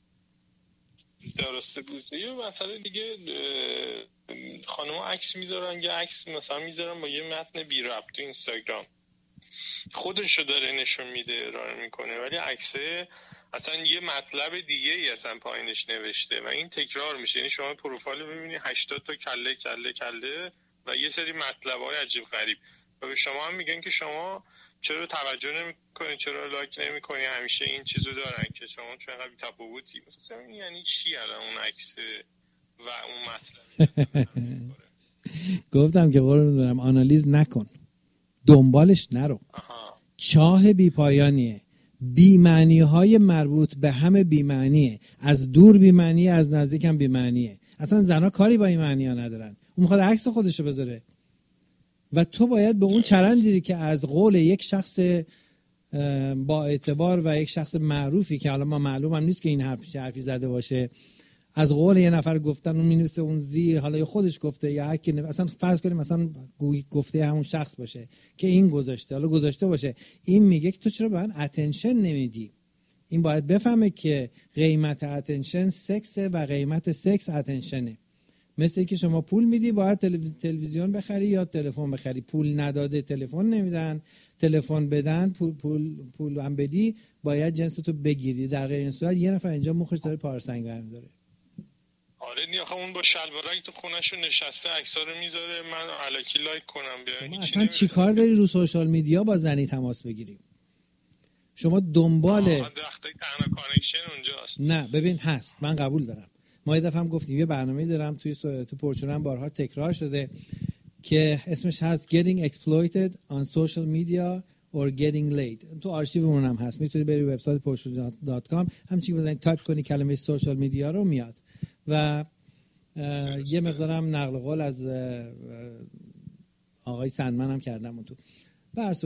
درسته بود. یه مسئله دیگه، خانم‌ها عکس میذارن، یه عکس مثلا میذارن با یه متن بی ربط تو اینستاگرام، خودشو داره نشون میده، ارائه میکنه، ولی عکسه اصلا یه مطلب دیگه ای اصلا پایینش نوشته و این تکرار میشه. یعنی شما پروفایل ببینید 80 تا کله و یه سری مطلب‌های عجیب غریب و به شما هم میگن که شما چرا توجه نمی‌کنید، چرا لایک نمی‌کنید. همیشه این چیزو دارن که شما چون انقدر بی‌تفاوتی. مثلا یعنی چی الان اون عکس و اون مطلب؟ گفتم که قربون دارم آنالیز نکن، دنبالش نرو. چاه بی‌پایانیه، بی‌معنی‌های مربوط به همه بی‌معنیه، از دور بی‌معنیه، از نزدیک هم بی‌معنیه. اصلا زنا کاری با این معنی‌ها ندارن. اون می‌خواد عکس خودشو بذاره و تو باید به اون چرندی که از قول یک شخص با اعتبار و یک شخص معروفی که حالا ما معلومم نیست که این حرفی زده باشه، از قول یه نفر گفتن، اون می‌نویسه اون زیر، حالا یا خودش گفته یا هر کی، اصلا فرض کنیم مثلا گفته همون شخص باشه که این گذاشته، حالا گذاشته باشه، این میگه که تو چرا به من اتنشن نمیدی. این باید بفهمه که قیمت اتنشن سکسه و قیمت سکس اتنشنه. مثل که شما پول میدی باید تلویزیون بخری یا تلفن بخری، پول نداده تلفن نمیدن، تلفن بدن پول هم بدی باید جنستو بگیری. در غیر این صورت یه نفر اینجا مخش داره پارسنگ برمی‌داره. آره دیگه اون با شلوارک تو خونه‌شون نشسته عکس‌ها رو میذاره، من الکی لایک کنم. شما اصلا چی کار داری رو سوشال میدیا با زنی تماس بگیری؟ شما دنبال درختای تنها کانکشن اونجاست. نه ببین هست، من قبول دارم. ما یه دفعه هم گفتیم یه برنامه‌ای دارم تو پرچونم بارها تکرار شده که اسمش هست Getting Exploited on Social Media or Getting Laid. تو آرشیومون هم هست، میتونی بری وبسایت portion.com همچین بزنید تایپ کنی کلمه سوشال میدیا رو میاد و یه مقدارم نقل قول از آقای سندمن هم کردم اون تو. به هر صورت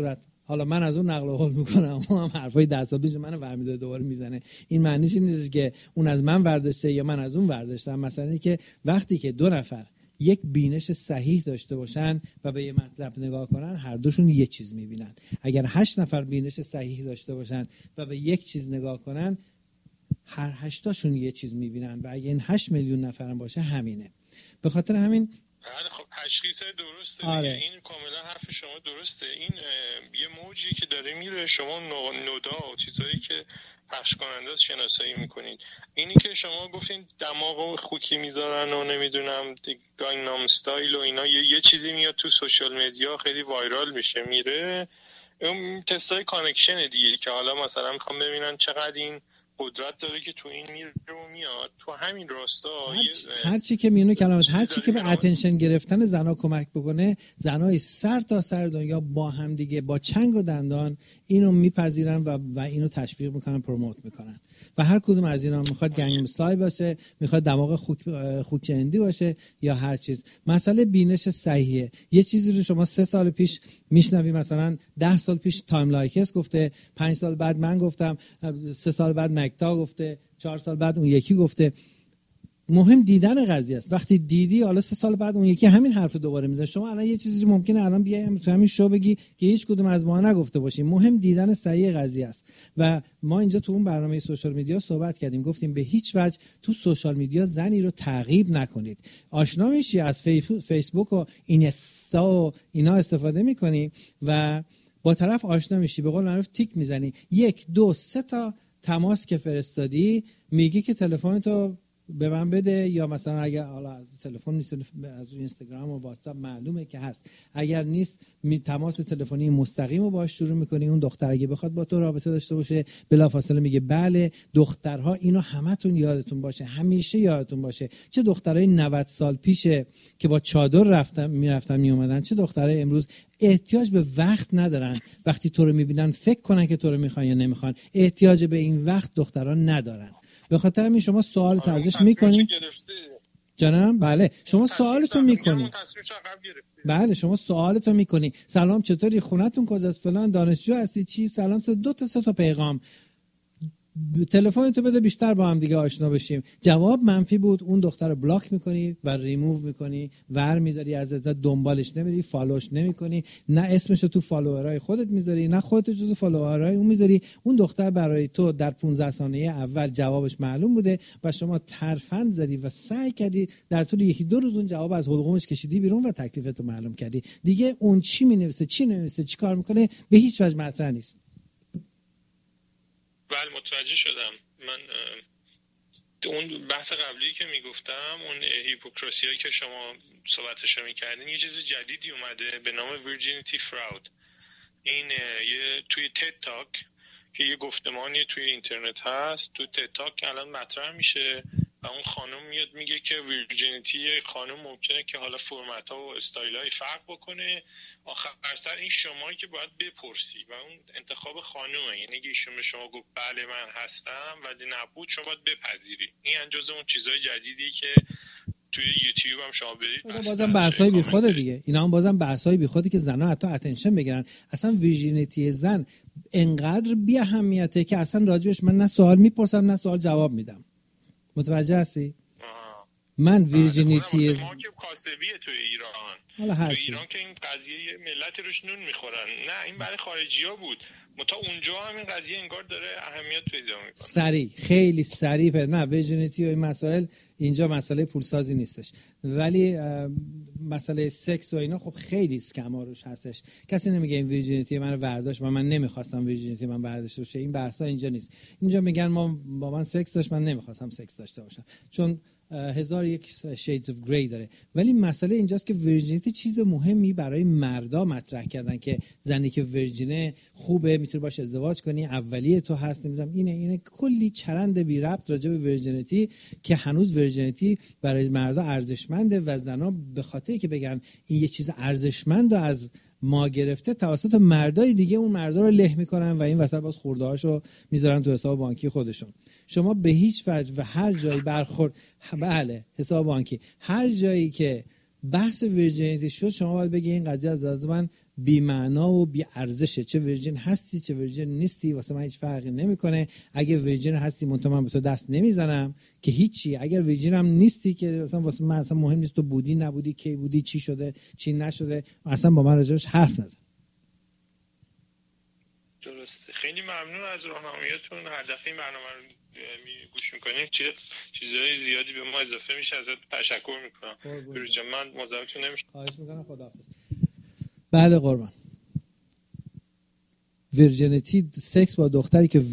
حالا من از اون نقل قول میکنم، اون هم حرفای 10 سال پیش منو برمی‌داره دوباره میزنه. این معنیش این نیست که اون از من برداشته یا من از اون برداشتم. مثلا اینه که وقتی که دو نفر یک بینش صحیح داشته باشن و به یه مطلب نگاه کنن، هر دوشون یه چیز میبینن. اگر 8 نفر بینش صحیح داشته باشن و به یک چیز نگاه کنن، هر 8 تاشون یه چیز میبینن. و اگه این 8 میلیون نفر هم باشه همینه. به خاطر همین خب تشخیص درسته. آره. این کاملا حرف شما درسته. این یه موجی که داره میره، شما نودا و چیزایی که پخش کننده شناسایی میکنید. اینی که شما گفتین دماغ خوکی میذارن و نمیدونم گانگنام استایل و اینا، یه چیزی میاد تو سوشال مدیا خیلی وایرال میشه میره. اون تستای کانکشن دیگه که حالا مثلا میخوام ببینن چقدر این قدرت داره که تو این میره و میاد تو همین راستا. هر چی که میونه کلمات، هر چی که به اتنشن گرفتن زنا کمک بکنه، زنای سر تا سر دنیا با هم دیگه با چنگ و دندان اینو میپذیرن و اینو تشویق میکنن، پروموت میکنن. و هر کدوم از اینا میخواد گنگنام استایل باشه، میخواد دماغ خوک هندی باشه یا هر چیز. مسئله بینش صحیحه. یه چیزی رو شما 3 سال پیش میشنوی، مثلا 10 سال پیش تایم لایکس گفته، 5 سال بعد من گفتم، 3 سال بعد مکتا گفته، 4 سال بعد اون یکی گفته. مهم دیدن قضیه است. وقتی دیدی، حالا 3 سال بعد اون یکی همین حرف دوباره میزنه. شما الان یه چیزی ممکنه الان بیای تو همین شو بگی که هیچ کدوم از ما نگفته باشیم. مهم دیدن صحیح قضیه است. و ما اینجا تو اون برنامه سوشال میدیا صحبت کردیم، گفتیم به هیچ وجه تو سوشال میدیا زنی رو تعقیب نکنید. آشنا میشی از فیسبوک و اینستا و اینا استفاده میکنی و با طرف آشنا میشی، به قول معروف تیک میزنی. 1 2 3 تا تماس که فرستادی، میگی که تلفنتو به من بده، یا مثلا اگر حالا از تلفن میتونه از اینستاگرام و واتساپ معلومه که هست، اگر نیست تماس تلفنی مستقیم رو باهاش شروع میکنی. اون دختر اگه بخواد با تو رابطه داشته باشه، بلافاصله میگه بله. دخترها اینو همتون یادتون باشه، همیشه یادتون باشه، چه دخترای 90 سال پیشه که با چادر میرفتن میومدن، چه دخترای امروز احتیاج به وقت ندارن. وقتی تو رو میبینن فکر کنن که تو رو میخوان یا نمیخوان. احتیاج به این وقت دخترها ندارن. به خاطر همین شما سوالتو ازش میکنی. جانم بله، شما سوالتو میکنی. بله شما سوالتو میکنی. سلام چطوری، خونتون کجاست، فلان، دانشجو هستی، چی، سلام، 2 تا 3 تا پیغام. تلفنتو بده بیشتر با هم دیگه آشنا بشیم. جواب منفی بود، اون دختر رو بلاک میکنی و ریموو میکنی، ور میداری ازت، دنبالش نمیری، فالوش نمیکنی، نه اسمشو تو فالوورای خودت میذاری، نه خودت جزو فالوورای اون میذاری. اون دختر برای تو در 15 ثانیه اول جوابش معلوم بوده و شما ترفند زدی و سعی کردی در طول 1-2 روز اون جواب از حلقومش کشیدی بیرون و تکلیفتو معلوم کردی. دیگه اون چی مینویسه، چی نمی‌نویسه، چی کار میکنه، به هیچ وجه مطرح نیست. بله متوجه شدم. من اون بحث قبلی که میگفتم، اون هیپوکراسیایی که شما صحبتشو میکردین، یه چیز جدیدی اومده به نام ویرجینیتی فراود. این یه توی تد تاک که یه گفتمانی توی اینترنت هست، تو تد تاک الان مطرح میشه و اون خانم میاد میگه که ویرجینیتی خانم ممکنه که حالا فرمت ها و استایل های فرق بکنه، آخر سر این شمایی که باید بپرسی و اون انتخاب خانومه. یعنی اگه ایشون به شما گفت بله من هستم ولی نبود، شما باید بپذیری. این جزء اون چیزای جدیدی که توی یوتیوب هم شما برید بازم بحثای بیخوده دیگه. اینا هم بازم بحثای بیخوده که زنا حتی اتنشن بگیرن. اصلا ویرجینیتی زن انقدر بی اهمیته که اصلا راجعش من نه سوال میپرسم نه سوال جواب میدم. متوجه هستی؟ من ویرجینیتی ما که کاسبیه توی ایران، تو ایران که این قضیه ملت روش نون میخورن، نه این برای خارجی‌ها بود. تا اونجا همین قضیه انگار داره اهمیت پیدا میکنه. سریع، خیلی سریع. نه ویرجینیتی و این مسائل اینجا مسئله پولسازی نیستش، ولی مسئله سکس و اینا خب خیلی اسکما روش هستش. کسی نمیگه این ویرجینیتی من رو برداشت و من نمیخواستم ویرجینیتی من برداشته بشه. این بحثا اینجا نیست. اینجا میگن ما با من سکس داشت، من نمیخواستم سکس داشته باشم، چون 1001 shades of grey داره. ولی مسئله اینجاست که ویرجینیتی چیز مهمی برای مردا مطرح کردن که زنی که ویرجینه خوبه، میتونی باش ازدواج کنی، اولیه تو هست، نمیدونم اینه کلی چرند بی ربط راجع به ویرجینیتی که هنوز ویرجینیتی برای مردا ارزشمنده و زنا به خاطری که بگن این یه چیز ارزشمند و از ما گرفته، توسط مردای دیگه اون مردا رو له میکنن و این وسط باز خورده‌هاشو میذارن تو حساب بانکی خودشون. شما به هیچ وجه و هر جایی برخورد، بله حساب بانکی، هر جایی که بحث ویرجینیتی شد شما باید بگی این قضیه از لحاظ من بی معنا و بی ارزشه. چه ورجن هستی چه ورجن نیستی واسه من هیچ فرقی نمیکنه. اگه ورجن هستی من به تو دست نمیزنم که هیچی، اگر ورجن هم نیستی که مثلا واسه من اصلا مهم نیست تو بودی نبودی کی بودی چی شده چی نشده، اصلا با من راجعش حرف نزن. درسته. خیلی ممنون از راهنماییتون. هر دفعه این برنامه رو گوش میکنیم چیزهای زیادی به ما اضافه میشه. ازت تشکر میکنم. بروز من مزاحمتون نمیشم. خواهش میکنم. خداحافظ. بله قربان. ورجنتی سکس با دختری که